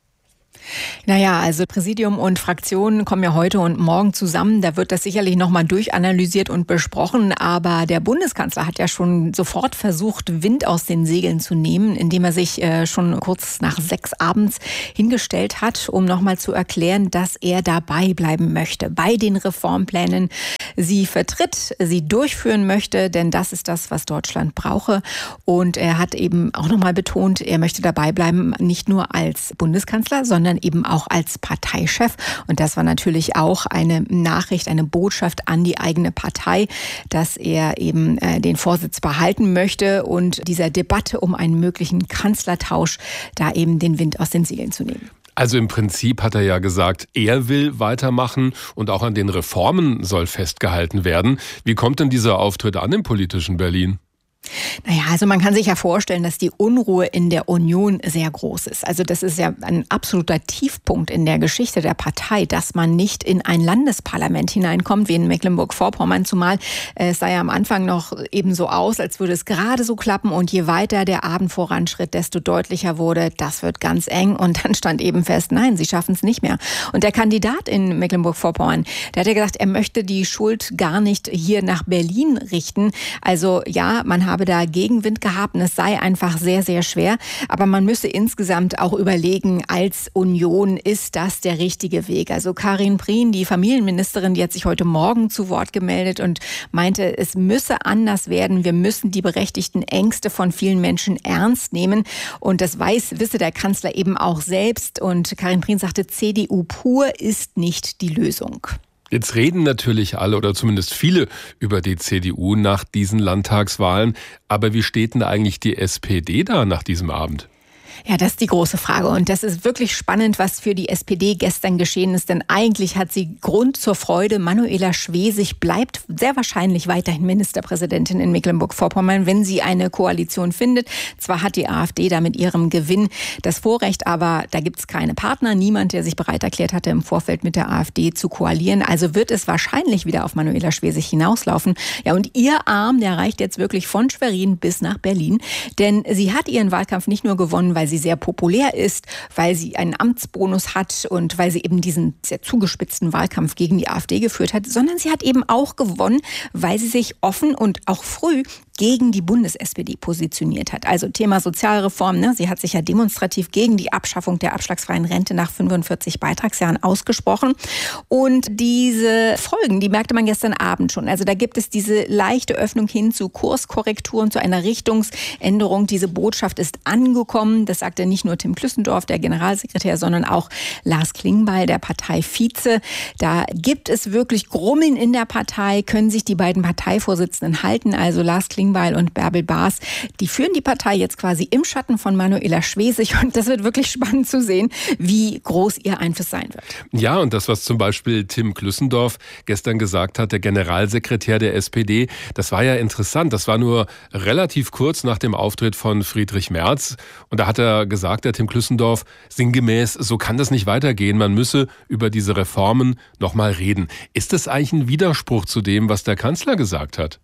Naja, also Präsidium und Fraktionen kommen ja heute und morgen zusammen. Da wird das sicherlich nochmal durchanalysiert und besprochen. Aber der Bundeskanzler hat ja schon sofort versucht, Wind aus den Segeln zu nehmen, indem er sich äh, schon kurz nach sechs abends hingestellt hat, um nochmal zu erklären, dass er dabei bleiben möchte bei den Reformplänen. Sie vertritt, sie durchführen möchte, denn das ist das, was Deutschland brauche. Und er hat eben auch nochmal betont, er möchte dabei bleiben, nicht nur als Bundeskanzler, sondern eben auch als Parteichef. Und das war natürlich auch eine Nachricht, eine Botschaft an die eigene Partei, dass er eben äh, den Vorsitz behalten möchte und dieser Debatte um einen möglichen Kanzlertausch da eben den Wind aus den Segeln zu nehmen. Also im Prinzip hat er ja gesagt, er will weitermachen und auch an den Reformen soll festgehalten werden. Wie kommt denn dieser Auftritt an im politischen Berlin? Naja, also man kann sich ja vorstellen, dass die Unruhe in der Union sehr groß ist. Also das ist ja ein absoluter Tiefpunkt in der Geschichte der Partei, dass man nicht in ein Landesparlament hineinkommt, wie in Mecklenburg-Vorpommern, zumal es sah ja am Anfang noch eben so aus, als würde es gerade so klappen und je weiter der Abend voranschritt, desto deutlicher wurde, das wird ganz eng und dann stand eben fest, nein, sie schaffen es nicht mehr. Und der Kandidat in Mecklenburg-Vorpommern, der hat ja gesagt, er möchte die Schuld gar nicht hier nach Berlin richten. Also ja, man hat habe da Gegenwind gehabt und es sei einfach sehr, sehr schwer. Aber man müsse insgesamt auch überlegen, als Union ist das der richtige Weg. Also Karin Prien, die Familienministerin, die hat sich heute Morgen zu Wort gemeldet und meinte, es müsse anders werden. Wir müssen die berechtigten Ängste von vielen Menschen ernst nehmen. Und das weiß, wisse der Kanzler eben auch selbst. Und Karin Prien sagte, C D U pur ist nicht die Lösung. Jetzt reden natürlich alle oder zumindest viele über die C D U nach diesen Landtagswahlen. Aber wie steht denn eigentlich die S P D da nach diesem Abend? Ja, das ist die große Frage. Und das ist wirklich spannend, was für die S P D gestern geschehen ist. Denn eigentlich hat sie Grund zur Freude. Manuela Schwesig bleibt sehr wahrscheinlich weiterhin Ministerpräsidentin in Mecklenburg-Vorpommern, wenn sie eine Koalition findet. Zwar hat die AfD da mit ihrem Gewinn das Vorrecht, aber da gibt es keine Partner. Niemand, der sich bereit erklärt hatte, im Vorfeld mit der AfD zu koalieren. Also wird es wahrscheinlich wieder auf Manuela Schwesig hinauslaufen. Ja, und ihr Arm, der reicht jetzt wirklich von Schwerin bis nach Berlin. Denn sie hat ihren Wahlkampf nicht nur gewonnen, weil sie sehr populär ist, weil sie einen Amtsbonus hat und weil sie eben diesen sehr zugespitzten Wahlkampf gegen die AfD geführt hat, sondern sie hat eben auch gewonnen, weil sie sich offen und auch früh gegen die Bundes-S P D positioniert hat. Also Thema Sozialreform, ne? Sie hat sich ja demonstrativ gegen die Abschaffung der abschlagsfreien Rente nach fünfundvierzig Beitragsjahren ausgesprochen. Und diese Folgen, die merkte man gestern Abend schon. Also da gibt es diese leichte Öffnung hin zu Kurskorrekturen, zu einer Richtungsänderung. Diese Botschaft ist angekommen. Das sagte nicht nur Tim Klüssendorf, der Generalsekretär, sondern auch Lars Klingbeil, der Parteivize. Da gibt es wirklich Grummeln in der Partei, können sich die beiden Parteivorsitzenden halten. Also Lars Klingbeil und Bärbel Baas, die führen die Partei jetzt quasi im Schatten von Manuela Schwesig und das wird wirklich spannend zu sehen, wie groß ihr Einfluss sein wird. Ja, und das, was zum Beispiel Tim Klüssendorf gestern gesagt hat, der Generalsekretär der S P D, das war ja interessant. Das war nur relativ kurz nach dem Auftritt von Friedrich Merz und da hat er gesagt, der Tim Klüssendorf, sinngemäß, so kann das nicht weitergehen, man müsse über diese Reformen nochmal reden. Ist das eigentlich ein Widerspruch zu dem, was der Kanzler gesagt hat?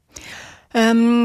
Ähm,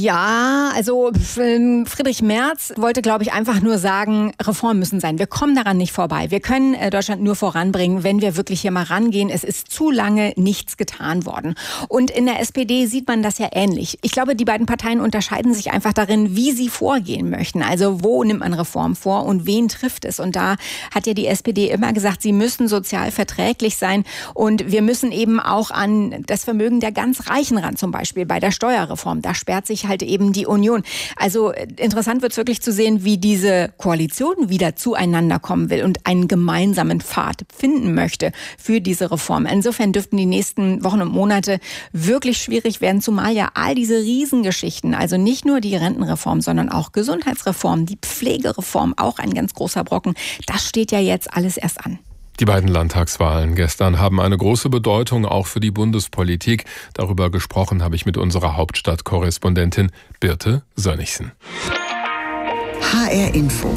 ja, also Friedrich Merz wollte, glaube ich, einfach nur sagen, Reformen müssen sein. Wir kommen daran nicht vorbei. Wir können äh, Deutschland nur voranbringen, wenn wir wirklich hier mal rangehen. Es ist zu lange nichts getan worden. Und in der S P D sieht man das ja ähnlich. Ich glaube, die beiden Parteien unterscheiden sich einfach darin, wie sie vorgehen möchten. Also wo nimmt man Reform vor und wen trifft es? Und da hat ja die S P D immer gesagt, sie müssen sozial verträglich sein. Und wir müssen eben auch an das Vermögen der ganz Reichen ran, zum Beispiel bei der Steuerreform. Rentenreform. Da sperrt sich halt eben die Union. Also interessant wird es wirklich zu sehen, wie diese Koalition wieder zueinander kommen will und einen gemeinsamen Pfad finden möchte für diese Reform. Insofern dürften die nächsten Wochen und Monate wirklich schwierig werden, zumal ja all diese Riesengeschichten, also nicht nur die Rentenreform, sondern auch Gesundheitsreform, die Pflegereform, auch ein ganz großer Brocken, das steht ja jetzt alles erst an. Die beiden Landtagswahlen gestern haben eine große Bedeutung auch für die Bundespolitik. Darüber gesprochen habe ich mit unserer Hauptstadtkorrespondentin Birte Sönnigsen. H R Info.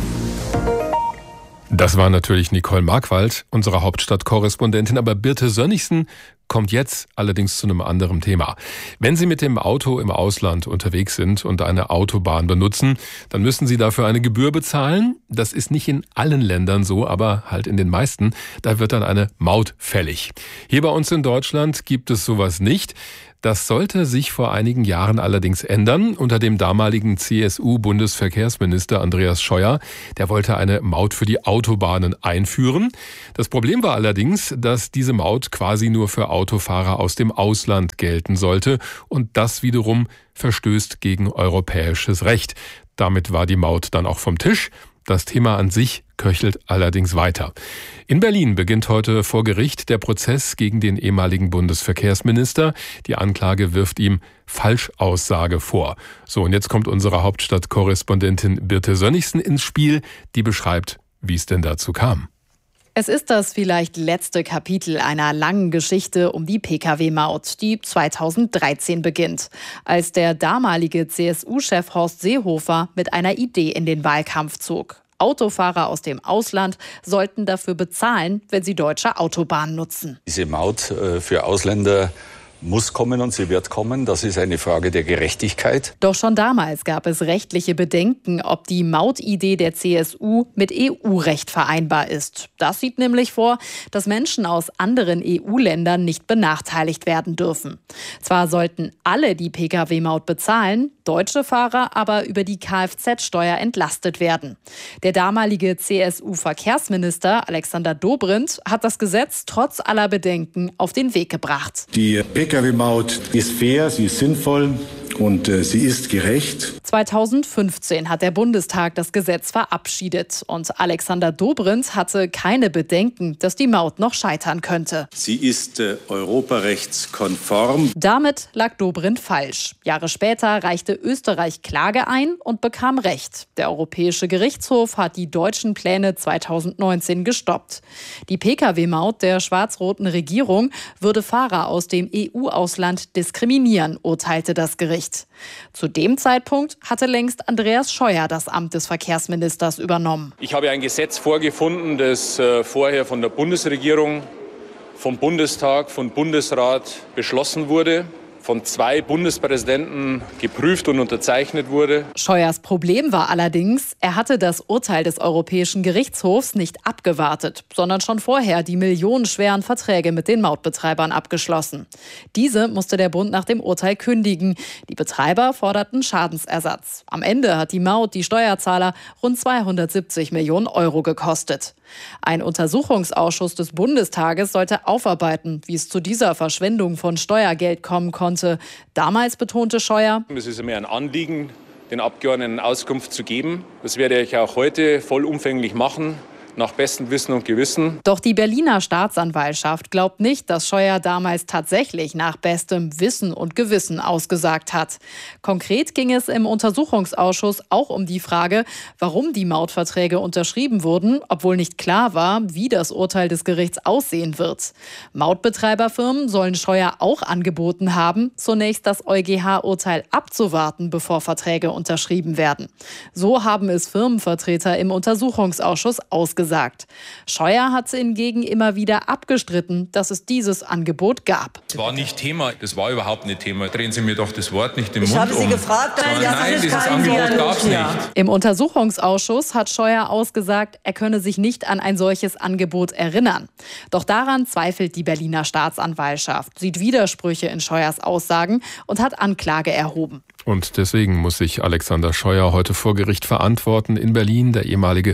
Das war natürlich Nicole Markwald, unsere Hauptstadtkorrespondentin, aber Birte Sönnigsen kommt jetzt allerdings zu einem anderen Thema. Wenn Sie mit dem Auto im Ausland unterwegs sind und eine Autobahn benutzen, dann müssen Sie dafür eine Gebühr bezahlen. Das ist nicht in allen Ländern so, aber halt in den meisten. Da wird dann eine Maut fällig. Hier bei uns in Deutschland gibt es sowas nicht. Das sollte sich vor einigen Jahren allerdings ändern unter dem damaligen C S U-Bundesverkehrsminister Andreas Scheuer. Der wollte eine Maut für die Autobahnen einführen. Das Problem war allerdings, dass diese Maut quasi nur für Autofahrer aus dem Ausland gelten sollte und das wiederum verstößt gegen europäisches Recht. Damit war die Maut dann auch vom Tisch. Das Thema an sich köchelt allerdings weiter. In Berlin beginnt heute vor Gericht der Prozess gegen den ehemaligen Bundesverkehrsminister. Die Anklage wirft ihm Falschaussage vor. So, und jetzt kommt unsere Hauptstadtkorrespondentin Birte Sönnigsen ins Spiel, die beschreibt, wie es denn dazu kam. Es ist das vielleicht letzte Kapitel einer langen Geschichte um die P K W-Maut, die zweitausenddreizehn beginnt, als der damalige C S U-Chef Horst Seehofer mit einer Idee in den Wahlkampf zog. Autofahrer aus dem Ausland sollten dafür bezahlen, wenn sie deutsche Autobahnen nutzen. Diese Maut für Ausländer muss kommen und sie wird kommen. Das ist eine Frage der Gerechtigkeit. Doch schon damals gab es rechtliche Bedenken, ob die Mautidee der C S U mit E U-Recht vereinbar ist. Das sieht nämlich vor, dass Menschen aus anderen E U-Ländern nicht benachteiligt werden dürfen. Zwar sollten alle die P K W-Maut bezahlen, deutsche Fahrer aber über die Kfz-Steuer entlastet werden. Der damalige C S U-Verkehrsminister Alexander Dobrindt hat das Gesetz trotz aller Bedenken auf den Weg gebracht. Die P K W-Maut ist fair, sie ist sinnvoll und äh, sie ist gerecht. zweitausendfünfzehn hat der Bundestag das Gesetz verabschiedet und Alexander Dobrindt hatte keine Bedenken, dass die Maut noch scheitern könnte. Sie ist äh, europarechtskonform. Damit lag Dobrindt falsch. Jahre später reichte Österreich Klage ein und bekam Recht. Der Europäische Gerichtshof hat die deutschen Pläne zweitausendneunzehn gestoppt. Die P K W-Maut der schwarz-roten Regierung würde Fahrer aus dem E U-Ausland diskriminieren, urteilte das Gericht. Zu dem Zeitpunkt hatte längst Andreas Scheuer das Amt des Verkehrsministers übernommen. Ich habe ein Gesetz vorgefunden, das äh, vorher von der Bundesregierung, vom Bundestag, vom Bundesrat beschlossen wurde, von zwei Bundespräsidenten geprüft und unterzeichnet wurde. Scheuers Problem war allerdings, er hatte das Urteil des Europäischen Gerichtshofs nicht abgewartet, sondern schon vorher die millionenschweren Verträge mit den Mautbetreibern abgeschlossen. Diese musste der Bund nach dem Urteil kündigen. Die Betreiber forderten Schadensersatz. Am Ende hat die Maut die Steuerzahler rund zweihundertsiebzig Millionen Euro gekostet. Ein Untersuchungsausschuss des Bundestages sollte aufarbeiten, wie es zu dieser Verschwendung von Steuergeld kommen konnte. Damals betonte Scheuer: Es ist mir ein Anliegen, den Abgeordneten Auskunft zu geben. Das werde ich auch heute vollumfänglich machen, nach bestem Wissen und Gewissen. Doch die Berliner Staatsanwaltschaft glaubt nicht, dass Scheuer damals tatsächlich nach bestem Wissen und Gewissen ausgesagt hat. Konkret ging es im Untersuchungsausschuss auch um die Frage, warum die Mautverträge unterschrieben wurden, obwohl nicht klar war, wie das Urteil des Gerichts aussehen wird. Mautbetreiberfirmen sollen Scheuer auch angeboten haben, zunächst das EuGH-Urteil abzuwarten, bevor Verträge unterschrieben werden. So haben es Firmenvertreter im Untersuchungsausschuss ausgesagt. Gesagt. Scheuer hat hingegen immer wieder abgestritten, dass es dieses Angebot gab. Das war nicht Thema, das war überhaupt nicht Thema. Drehen Sie mir doch das Wort nicht im ich Mund habe Sie um. gefragt, nein, ja, nein dieses Angebot gab es nicht. Im Untersuchungsausschuss hat Scheuer ausgesagt, er könne sich nicht an ein solches Angebot erinnern. Doch daran zweifelt die Berliner Staatsanwaltschaft, sieht Widersprüche in Scheuers Aussagen und hat Anklage erhoben. Und deswegen muss sich Alexander Scheuer heute vor Gericht verantworten in Berlin, der ehemalige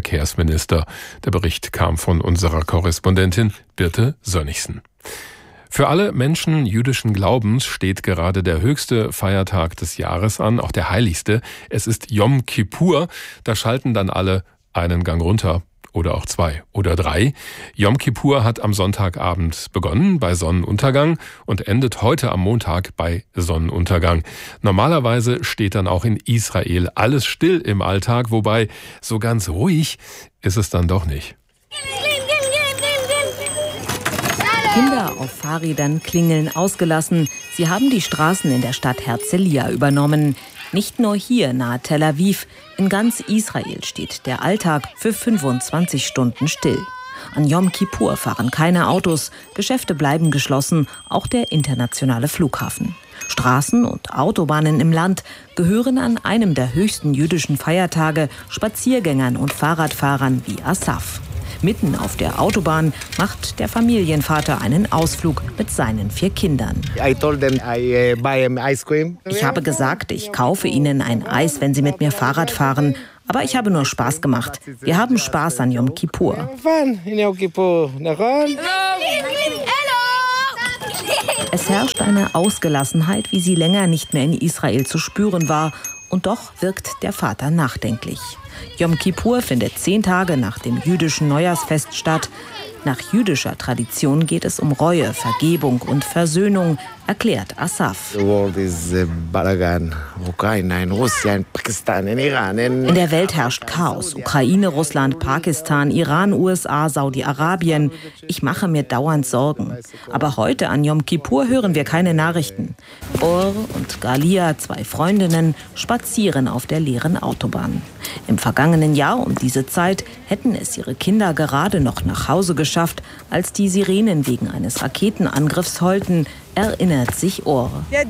Bundesverkehrsminister. Der Bericht kam von unserer Korrespondentin Birte Sönnigsen. Für alle Menschen jüdischen Glaubens steht gerade der höchste Feiertag des Jahres an, auch der heiligste. Es ist Yom Kippur. Da schalten dann alle einen Gang runter. Oder auch zwei oder drei. Yom Kippur hat am Sonntagabend begonnen bei Sonnenuntergang und endet heute am Montag bei Sonnenuntergang. Normalerweise steht dann auch in Israel alles still im Alltag, wobei so ganz ruhig ist es dann doch nicht. Kinder auf Fahrrädern klingeln ausgelassen. Sie haben die Straßen in der Stadt Herzliya übernommen. Nicht nur hier nahe Tel Aviv, in ganz Israel steht der Alltag für fünfundzwanzig Stunden still. An Yom Kippur fahren keine Autos, Geschäfte bleiben geschlossen, auch der internationale Flughafen. Straßen und Autobahnen im Land gehören an einem der höchsten jüdischen Feiertage Spaziergängern und Fahrradfahrern wie Asaf. Mitten auf der Autobahn macht der Familienvater einen Ausflug mit seinen vier Kindern. Ich habe gesagt, ich kaufe ihnen ein Eis, wenn sie mit mir Fahrrad fahren. Aber ich habe nur Spaß gemacht. Wir haben Spaß an Yom Kippur. Es herrscht eine Ausgelassenheit, wie sie länger nicht mehr in Israel zu spüren war. Und doch wirkt der Vater nachdenklich. Yom Kippur findet zehn Tage nach dem jüdischen Neujahrsfest statt. Nach jüdischer Tradition geht es um Reue, Vergebung und Versöhnung, erklärt Asaf. In der Welt herrscht Chaos. Ukraine, Russland, Pakistan, Iran, U S A, Saudi-Arabien. Ich mache mir dauernd Sorgen. Aber heute an Yom Kippur hören wir keine Nachrichten. Or und Galia, zwei Freundinnen, spazieren auf der leeren Autobahn. Im vergangenen Jahr um diese Zeit hätten es ihre Kinder gerade noch nach Hause geschafft, als die Sirenen wegen eines Raketenangriffs heulten, erinnert sich Or.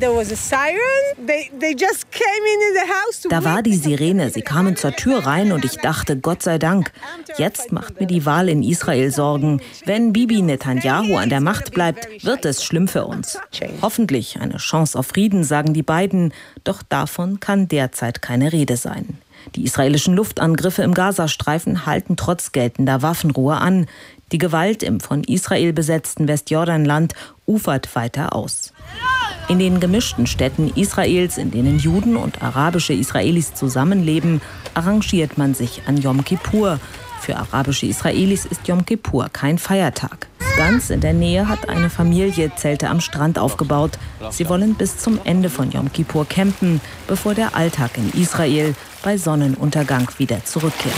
Da war die Sirene, sie kamen zur Tür rein und ich dachte, Gott sei Dank. Jetzt macht mir die Wahl in Israel Sorgen. Wenn Bibi Netanyahu an der Macht bleibt, wird es schlimm für uns. Hoffentlich eine Chance auf Frieden, sagen die beiden, doch davon kann derzeit keine Rede sein. Die israelischen Luftangriffe im Gazastreifen halten trotz geltender Waffenruhe an. Die Gewalt im von Israel besetzten Westjordanland ufert weiter aus. In den gemischten Städten Israels, in denen Juden und arabische Israelis zusammenleben, arrangiert man sich an Yom Kippur. Für arabische Israelis ist Yom Kippur kein Feiertag. Ganz in der Nähe hat eine Familie Zelte am Strand aufgebaut. Sie wollen bis zum Ende von Yom Kippur campen, bevor der Alltag in Israel bei Sonnenuntergang wieder zurückkehrt.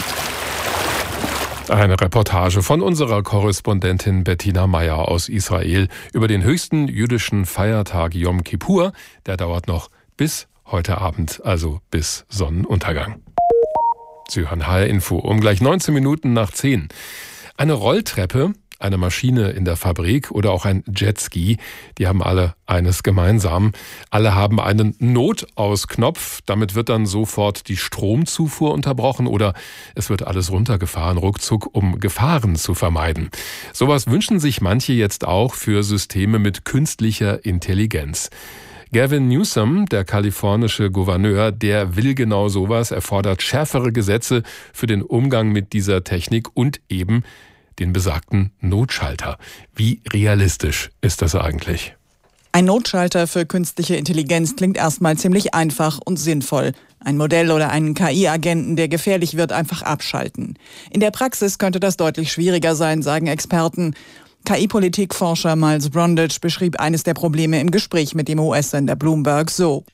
Eine Reportage von unserer Korrespondentin Bettina Meyer aus Israel über den höchsten jüdischen Feiertag Yom Kippur. Der dauert noch bis heute Abend, also bis Sonnenuntergang. Sie hören H R Info um gleich neunzehn Minuten nach zehn. Eine Rolltreppe, eine Maschine in der Fabrik oder auch ein Jetski, die haben alle eines gemeinsam. Alle haben einen Notausknopf. Damit wird dann sofort die Stromzufuhr unterbrochen oder es wird alles runtergefahren, ruckzuck, um Gefahren zu vermeiden. Sowas wünschen sich manche jetzt auch für Systeme mit künstlicher Intelligenz. Gavin Newsom, der kalifornische Gouverneur, der will genau sowas. Er fordert schärfere Gesetze für den Umgang mit dieser Technik und eben den besagten Notschalter. Wie realistisch ist das eigentlich? Ein Notschalter für künstliche Intelligenz klingt erstmal ziemlich einfach und sinnvoll. Ein Modell oder einen K I-Agenten, der gefährlich wird, einfach abschalten. In der Praxis könnte das deutlich schwieriger sein, sagen Experten. K I-Politikforscher Miles Brundage beschrieb eines der Probleme im Gespräch mit dem U S-Sender Bloomberg so.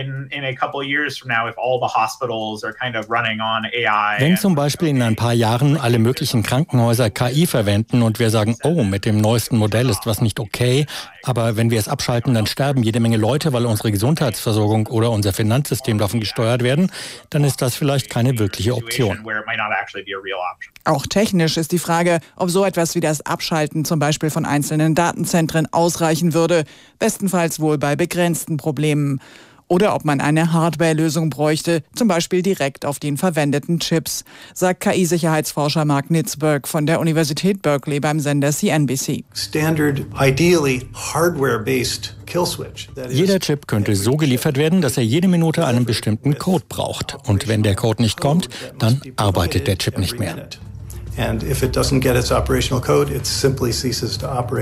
Wenn zum Beispiel in ein paar Jahren alle möglichen Krankenhäuser K I verwenden und wir sagen, oh, mit dem neuesten Modell ist was nicht okay, aber wenn wir es abschalten, dann sterben jede Menge Leute, weil unsere Gesundheitsversorgung oder unser Finanzsystem davon gesteuert werden, dann ist das vielleicht keine wirkliche Option. Auch technisch ist die Frage, ob so etwas wie das Abschalten zum Beispiel von einzelnen Datenzentren ausreichen würde, bestenfalls wohl bei begrenzten Problemen. Oder ob man eine Hardware-Lösung bräuchte, zum Beispiel direkt auf den verwendeten Chips, sagt K I-Sicherheitsforscher Mark Nitzberg von der Universität Berkeley beim Sender C N B C. Standard, ideally hardware-based kill switch. Jeder Chip könnte so geliefert werden, dass er jede Minute einen bestimmten Code braucht. Und wenn der Code nicht kommt, dann arbeitet der Chip nicht mehr. And if it doesn't get its operational code, it simply ceases to operate.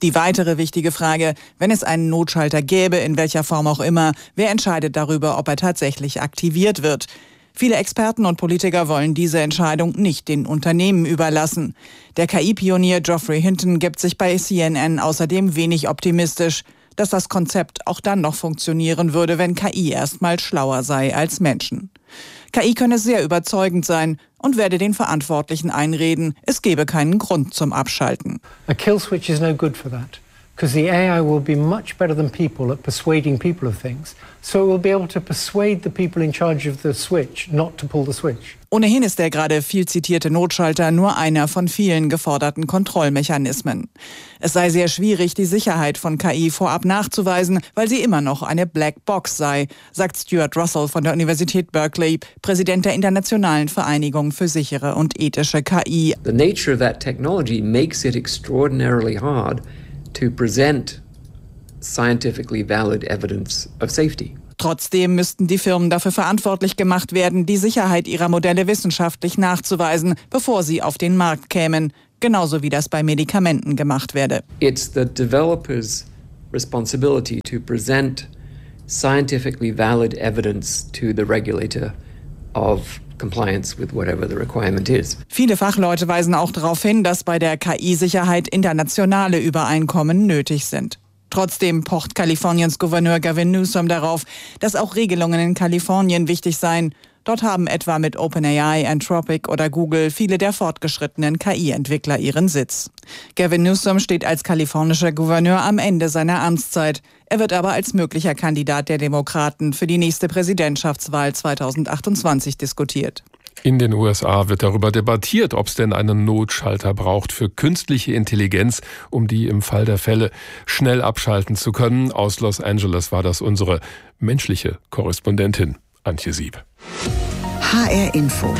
Die weitere wichtige Frage, wenn es einen Notschalter gäbe, in welcher Form auch immer, wer entscheidet darüber, ob er tatsächlich aktiviert wird? Viele Experten und Politiker wollen diese Entscheidung nicht den Unternehmen überlassen. Der K I-Pionier Geoffrey Hinton gibt sich bei C N N außerdem wenig optimistisch, dass das Konzept auch dann noch funktionieren würde, wenn K I erstmal schlauer sei als Menschen. K I könne sehr überzeugend sein und werde den Verantwortlichen einreden, es gebe keinen Grund zum Abschalten. A kill switch is no good for that, because the A I will be much better than people at persuading people of things. So it will be able to persuade the people in charge of the switch not to pull the switch. Ohnehin ist der gerade viel zitierte Notschalter nur einer von vielen geforderten Kontrollmechanismen. Es sei sehr schwierig, die Sicherheit von K I vorab nachzuweisen, weil sie immer noch eine Black Box sei, sagt Stuart Russell von der Universität Berkeley, Präsident der Internationalen Vereinigung für sichere und ethische K I. The nature of that technology makes it extraordinarily hard to present scientifically valid evidence of safety. Trotzdem müssten die Firmen dafür verantwortlich gemacht werden, die Sicherheit ihrer Modelle wissenschaftlich nachzuweisen, bevor sie auf den Markt kämen, genauso wie das bei Medikamenten gemacht werde. It's the developer's responsibility to present scientifically valid evidence to the regulator of compliance with whatever the requirement is. Viele Fachleute weisen auch darauf hin, dass bei der K I-Sicherheit internationale Übereinkommen nötig sind. Trotzdem pocht Kaliforniens Gouverneur Gavin Newsom darauf, dass auch Regelungen in Kalifornien wichtig seien. Dort haben etwa mit OpenAI, Anthropic oder Google viele der fortgeschrittenen K I-Entwickler ihren Sitz. Gavin Newsom steht als kalifornischer Gouverneur am Ende seiner Amtszeit. Er wird aber als möglicher Kandidat der Demokraten für die nächste Präsidentschaftswahl zweitausendachtundzwanzig diskutiert. In den U S A wird darüber debattiert, ob es denn einen Notschalter braucht für künstliche Intelligenz, um die im Fall der Fälle schnell abschalten zu können. Aus Los Angeles war das unsere menschliche Korrespondentin Antje Sieb. H R Info.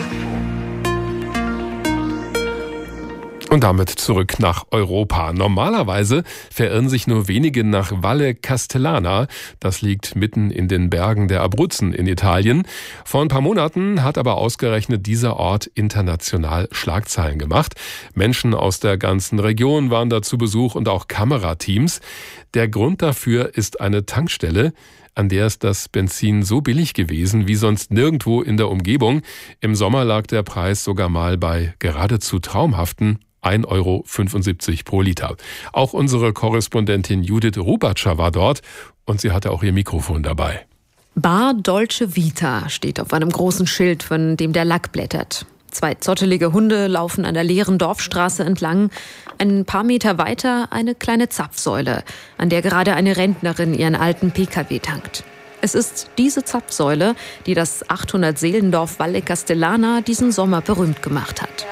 Und damit zurück nach Europa. Normalerweise verirren sich nur wenige nach Valle Castellana. Das liegt mitten in den Bergen der Abruzzen in Italien. Vor ein paar Monaten hat aber ausgerechnet dieser Ort international Schlagzeilen gemacht. Menschen aus der ganzen Region waren da zu Besuch und auch Kamerateams. Der Grund dafür ist eine Tankstelle, an der ist das Benzin so billig gewesen wie sonst nirgendwo in der Umgebung. Im Sommer lag der Preis sogar mal bei geradezu traumhaften ein Euro fünfundsiebzig pro Liter. Auch unsere Korrespondentin Judith Rubatscher war dort und sie hatte auch ihr Mikrofon dabei. Bar Dolce Vita steht auf einem großen Schild, von dem der Lack blättert. Zwei zottelige Hunde laufen an der leeren Dorfstraße entlang. Ein paar Meter weiter eine kleine Zapfsäule, an der gerade eine Rentnerin ihren alten P K W tankt. Es ist diese Zapfsäule, die das achthundert-Seelendorf Valle Castellana diesen Sommer berühmt gemacht hat.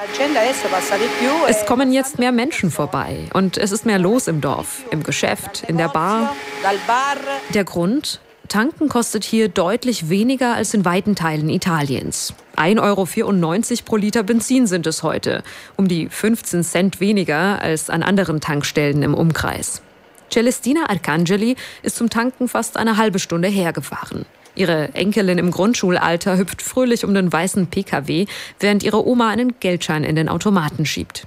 Es kommen jetzt mehr Menschen vorbei und es ist mehr los im Dorf, im Geschäft, in der Bar. Der Grund? Tanken kostet hier deutlich weniger als in weiten Teilen Italiens. ein Euro vierundneunzig pro Liter Benzin sind es heute, um die fünfzehn Cent weniger als an anderen Tankstellen im Umkreis. Celestina Arcangeli ist zum Tanken fast eine halbe Stunde hergefahren. Ihre Enkelin im Grundschulalter hüpft fröhlich um den weißen P K W, während ihre Oma einen Geldschein in den Automaten schiebt.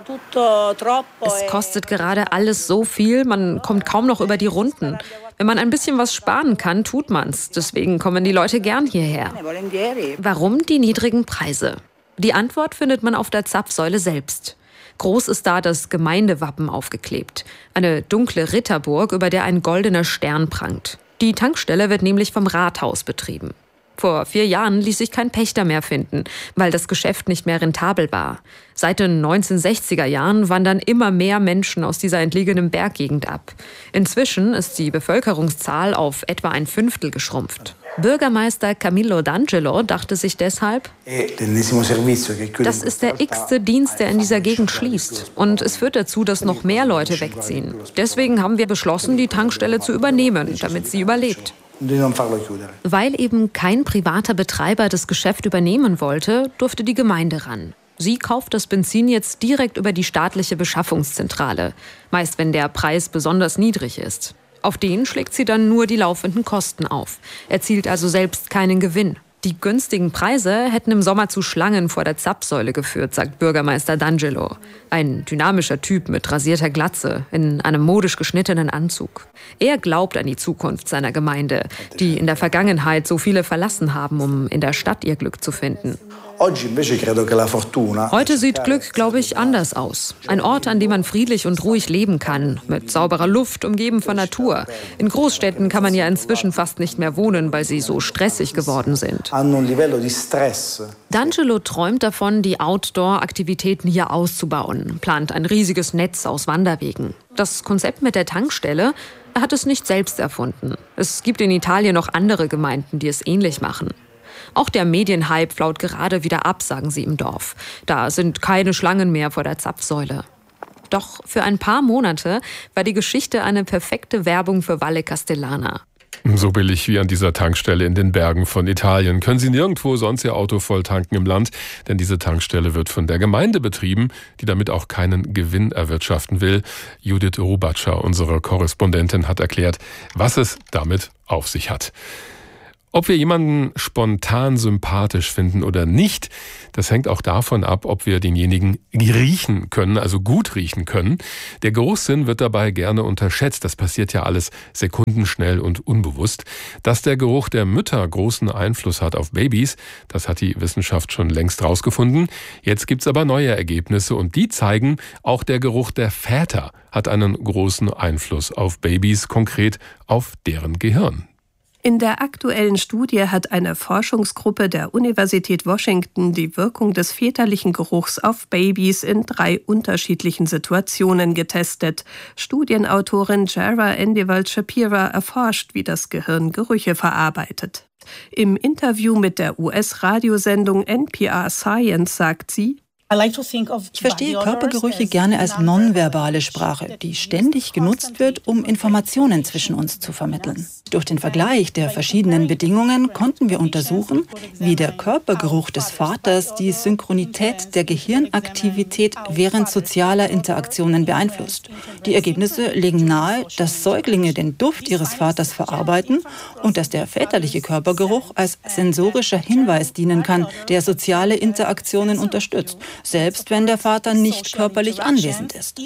Es kostet gerade alles so viel, man kommt kaum noch über die Runden. Wenn man ein bisschen was sparen kann, tut man's. Deswegen kommen die Leute gern hierher. Warum die niedrigen Preise? Die Antwort findet man auf der Zapfsäule selbst. Groß ist da das Gemeindewappen aufgeklebt. Eine dunkle Ritterburg, über der ein goldener Stern prangt. Die Tankstelle wird nämlich vom Rathaus betrieben. Vor vier Jahren ließ sich kein Pächter mehr finden, weil das Geschäft nicht mehr rentabel war. Seit den neunzehnhundertsechziger Jahren wandern immer mehr Menschen aus dieser entlegenen Berggegend ab. Inzwischen ist die Bevölkerungszahl auf etwa ein Fünftel geschrumpft. Bürgermeister Camillo D'Angelo dachte sich deshalb, das ist der x-te Dienst, der in dieser Gegend schließt. Und es führt dazu, dass noch mehr Leute wegziehen. Deswegen haben wir beschlossen, die Tankstelle zu übernehmen, damit sie überlebt. Weil eben kein privater Betreiber das Geschäft übernehmen wollte, durfte die Gemeinde ran. Sie kauft das Benzin jetzt direkt über die staatliche Beschaffungszentrale, meist wenn der Preis besonders niedrig ist. Auf den schlägt sie dann nur die laufenden Kosten auf, erzielt also selbst keinen Gewinn. Die günstigen Preise hätten im Sommer zu Schlangen vor der Zapfsäule geführt, sagt Bürgermeister D'Angelo. Ein dynamischer Typ mit rasierter Glatze in einem modisch geschnittenen Anzug. Er glaubt an die Zukunft seiner Gemeinde, die in der Vergangenheit so viele verlassen haben, um in der Stadt ihr Glück zu finden. Heute sieht Glück, glaube ich, anders aus. Ein Ort, an dem man friedlich und ruhig leben kann, mit sauberer Luft, umgeben von Natur. In Großstädten kann man ja inzwischen fast nicht mehr wohnen, weil sie so stressig geworden sind. D'Angelo träumt davon, die Outdoor-Aktivitäten hier auszubauen, plant ein riesiges Netz aus Wanderwegen. Das Konzept mit der Tankstelle, er hat es nicht selbst erfunden. Es gibt in Italien noch andere Gemeinden, die es ähnlich machen. Auch der Medienhype flaut gerade wieder ab, sagen sie im Dorf. Da sind keine Schlangen mehr vor der Zapfsäule. Doch für ein paar Monate war die Geschichte eine perfekte Werbung für Valle Castellana. So billig wie an dieser Tankstelle in den Bergen von Italien können Sie nirgendwo sonst Ihr Auto voll tanken im Land, denn diese Tankstelle wird von der Gemeinde betrieben, die damit auch keinen Gewinn erwirtschaften will. Judith Rubatscher, unsere Korrespondentin, hat erklärt, was es damit auf sich hat. Ob wir jemanden spontan sympathisch finden oder nicht, das hängt auch davon ab, ob wir denjenigen riechen können, also gut riechen können. Der Geruchssinn wird dabei gerne unterschätzt. Das passiert ja alles sekundenschnell und unbewusst. Dass der Geruch der Mütter großen Einfluss hat auf Babys, das hat die Wissenschaft schon längst rausgefunden. Jetzt gibt's aber neue Ergebnisse und die zeigen, auch der Geruch der Väter hat einen großen Einfluss auf Babys, konkret auf deren Gehirn. In der aktuellen Studie hat eine Forschungsgruppe der Universität Washington die Wirkung des väterlichen Geruchs auf Babys in drei unterschiedlichen Situationen getestet. Studienautorin Jara Endewald-Shapira erforscht, wie das Gehirn Gerüche verarbeitet. Im Interview mit der U S-Radiosendung N P R Science sagt sie: Ich verstehe Körpergerüche gerne als nonverbale Sprache, die ständig genutzt wird, um Informationen zwischen uns zu vermitteln. Durch den Vergleich der verschiedenen Bedingungen konnten wir untersuchen, wie der Körpergeruch des Vaters die Synchronität der Gehirnaktivität während sozialer Interaktionen beeinflusst. Die Ergebnisse legen nahe, dass Säuglinge den Duft ihres Vaters verarbeiten und dass der väterliche Körpergeruch als sensorischer Hinweis dienen kann, der soziale Interaktionen unterstützt, selbst wenn der Vater nicht körperlich anwesend ist.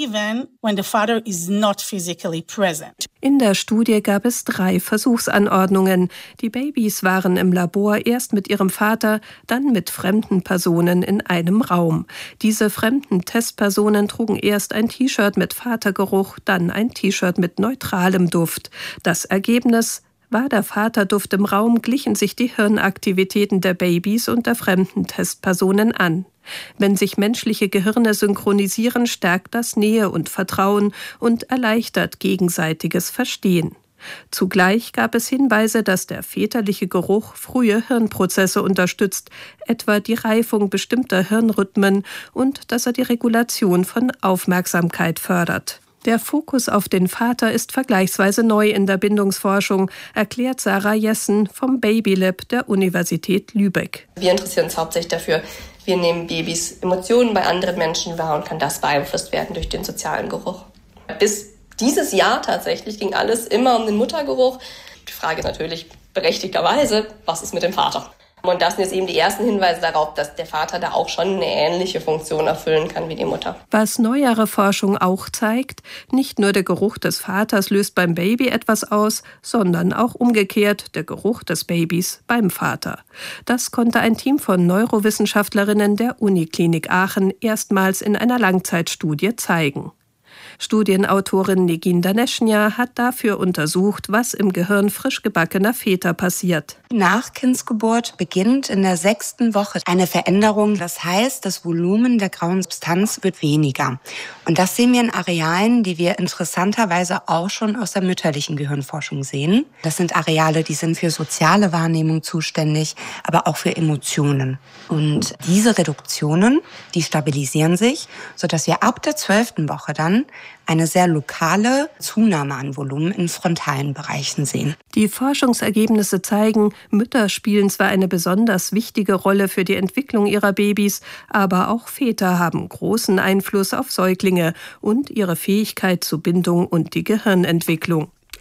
In der Studie gab es drei Versuchsanordnungen. Die Babys waren im Labor erst mit ihrem Vater, dann mit fremden Personen in einem Raum. Diese fremden Testpersonen trugen erst ein T-Shirt mit Vatergeruch, dann ein T-Shirt mit neutralem Duft. Das Ergebnis: War der Vaterduft im Raum, glichen sich die Hirnaktivitäten der Babys und der fremden Testpersonen an. Wenn sich menschliche Gehirne synchronisieren, stärkt das Nähe und Vertrauen und erleichtert gegenseitiges Verstehen. Zugleich gab es Hinweise, dass der väterliche Geruch frühe Hirnprozesse unterstützt, etwa die Reifung bestimmter Hirnrhythmen, und dass er die Regulation von Aufmerksamkeit fördert. Der Fokus auf den Vater ist vergleichsweise neu in der Bindungsforschung, erklärt Sarah Jessen vom Babylab der Universität Lübeck. Wir interessieren uns hauptsächlich dafür, wir nehmen Babys Emotionen bei anderen Menschen wahr und kann das beeinflusst werden durch den sozialen Geruch. Bis dieses Jahr tatsächlich ging alles immer um den Muttergeruch. Die Frage ist natürlich berechtigterweise, was ist mit dem Vater? Und das sind jetzt eben die ersten Hinweise darauf, dass der Vater da auch schon eine ähnliche Funktion erfüllen kann wie die Mutter. Was neuere Forschung auch zeigt, nicht nur der Geruch des Vaters löst beim Baby etwas aus, sondern auch umgekehrt der Geruch des Babys beim Vater. Das konnte ein Team von Neurowissenschaftlerinnen der Uniklinik Aachen erstmals in einer Langzeitstudie zeigen. Studienautorin Negin Daneshnya hat dafür untersucht, was im Gehirn frisch gebackener Väter passiert. Nach Kindsgeburt beginnt in der sechsten Woche eine Veränderung. Das heißt, das Volumen der grauen Substanz wird weniger. Und das sehen wir in Arealen, die wir interessanterweise auch schon aus der mütterlichen Gehirnforschung sehen. Das sind Areale, die sind für soziale Wahrnehmung zuständig, aber auch für Emotionen. Und diese Reduktionen, die stabilisieren sich, sodass wir ab der zwölften Woche dann eine sehr lokale Zunahme an Volumen in frontalen Bereichen sehen. Die Forschungsergebnisse zeigen, Mütter spielen zwar eine besonders wichtige Rolle für die Entwicklung ihrer Babys, aber auch Väter haben großen Einfluss auf Säuglinge und ihre Fähigkeit zur Bindung und die Gehirnentwicklung.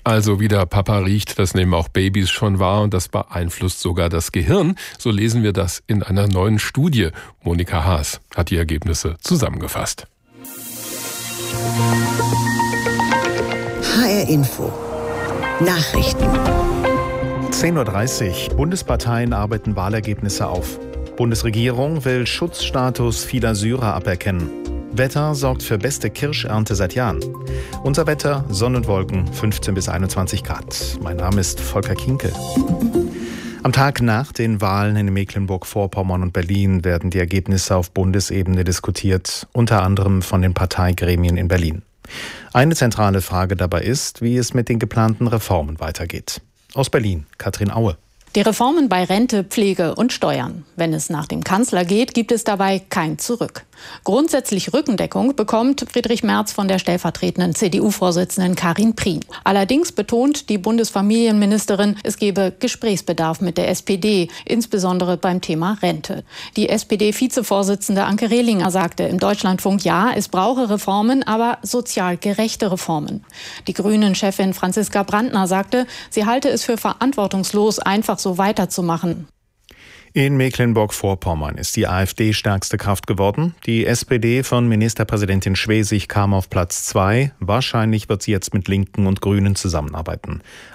Also wie der Papa riecht, das nehmen auch Babys schon wahr und das beeinflusst sogar das Gehirn. So lesen wir das in einer neuen Studie. Monika Haas hat die Ergebnisse zusammengefasst. H R Info Nachrichten. zehn Uhr dreißig. Bundesparteien arbeiten Wahlergebnisse auf. Bundesregierung will Schutzstatus vieler Syrer aberkennen. Wetter sorgt für beste Kirschernte seit Jahren. Unser Wetter, Sonnenwolken, fünfzehn bis einundzwanzig Grad. Mein Name ist Volker Kinkel. Am Tag nach den Wahlen in Mecklenburg-Vorpommern und Berlin werden die Ergebnisse auf Bundesebene diskutiert, unter anderem von den Parteigremien in Berlin. Eine zentrale Frage dabei ist, wie es mit den geplanten Reformen weitergeht. Aus Berlin, Katrin Aue. Die Reformen bei Rente, Pflege und Steuern. Wenn es nach dem Kanzler geht, gibt es dabei kein Zurück. Grundsätzlich Rückendeckung bekommt Friedrich Merz von der stellvertretenden C D U-Vorsitzenden Karin Prien. Allerdings betont die Bundesfamilienministerin, es gebe Gesprächsbedarf mit der S P D, insbesondere beim Thema Rente. Die S P D-Vizevorsitzende Anke Rehlinger sagte im Deutschlandfunk, ja, es brauche Reformen, aber sozial gerechte Reformen. Die Grünen-Chefin Franziska Brandner sagte, sie halte es für verantwortungslos, einfach so weiterzumachen. In Mecklenburg-Vorpommern ist die AfD stärkste Kraft geworden. Die S P D von Ministerpräsidentin Schwesig kam auf Platz zwei. Wahrscheinlich wird sie jetzt mit Linken und Grünen zusammenarbeiten.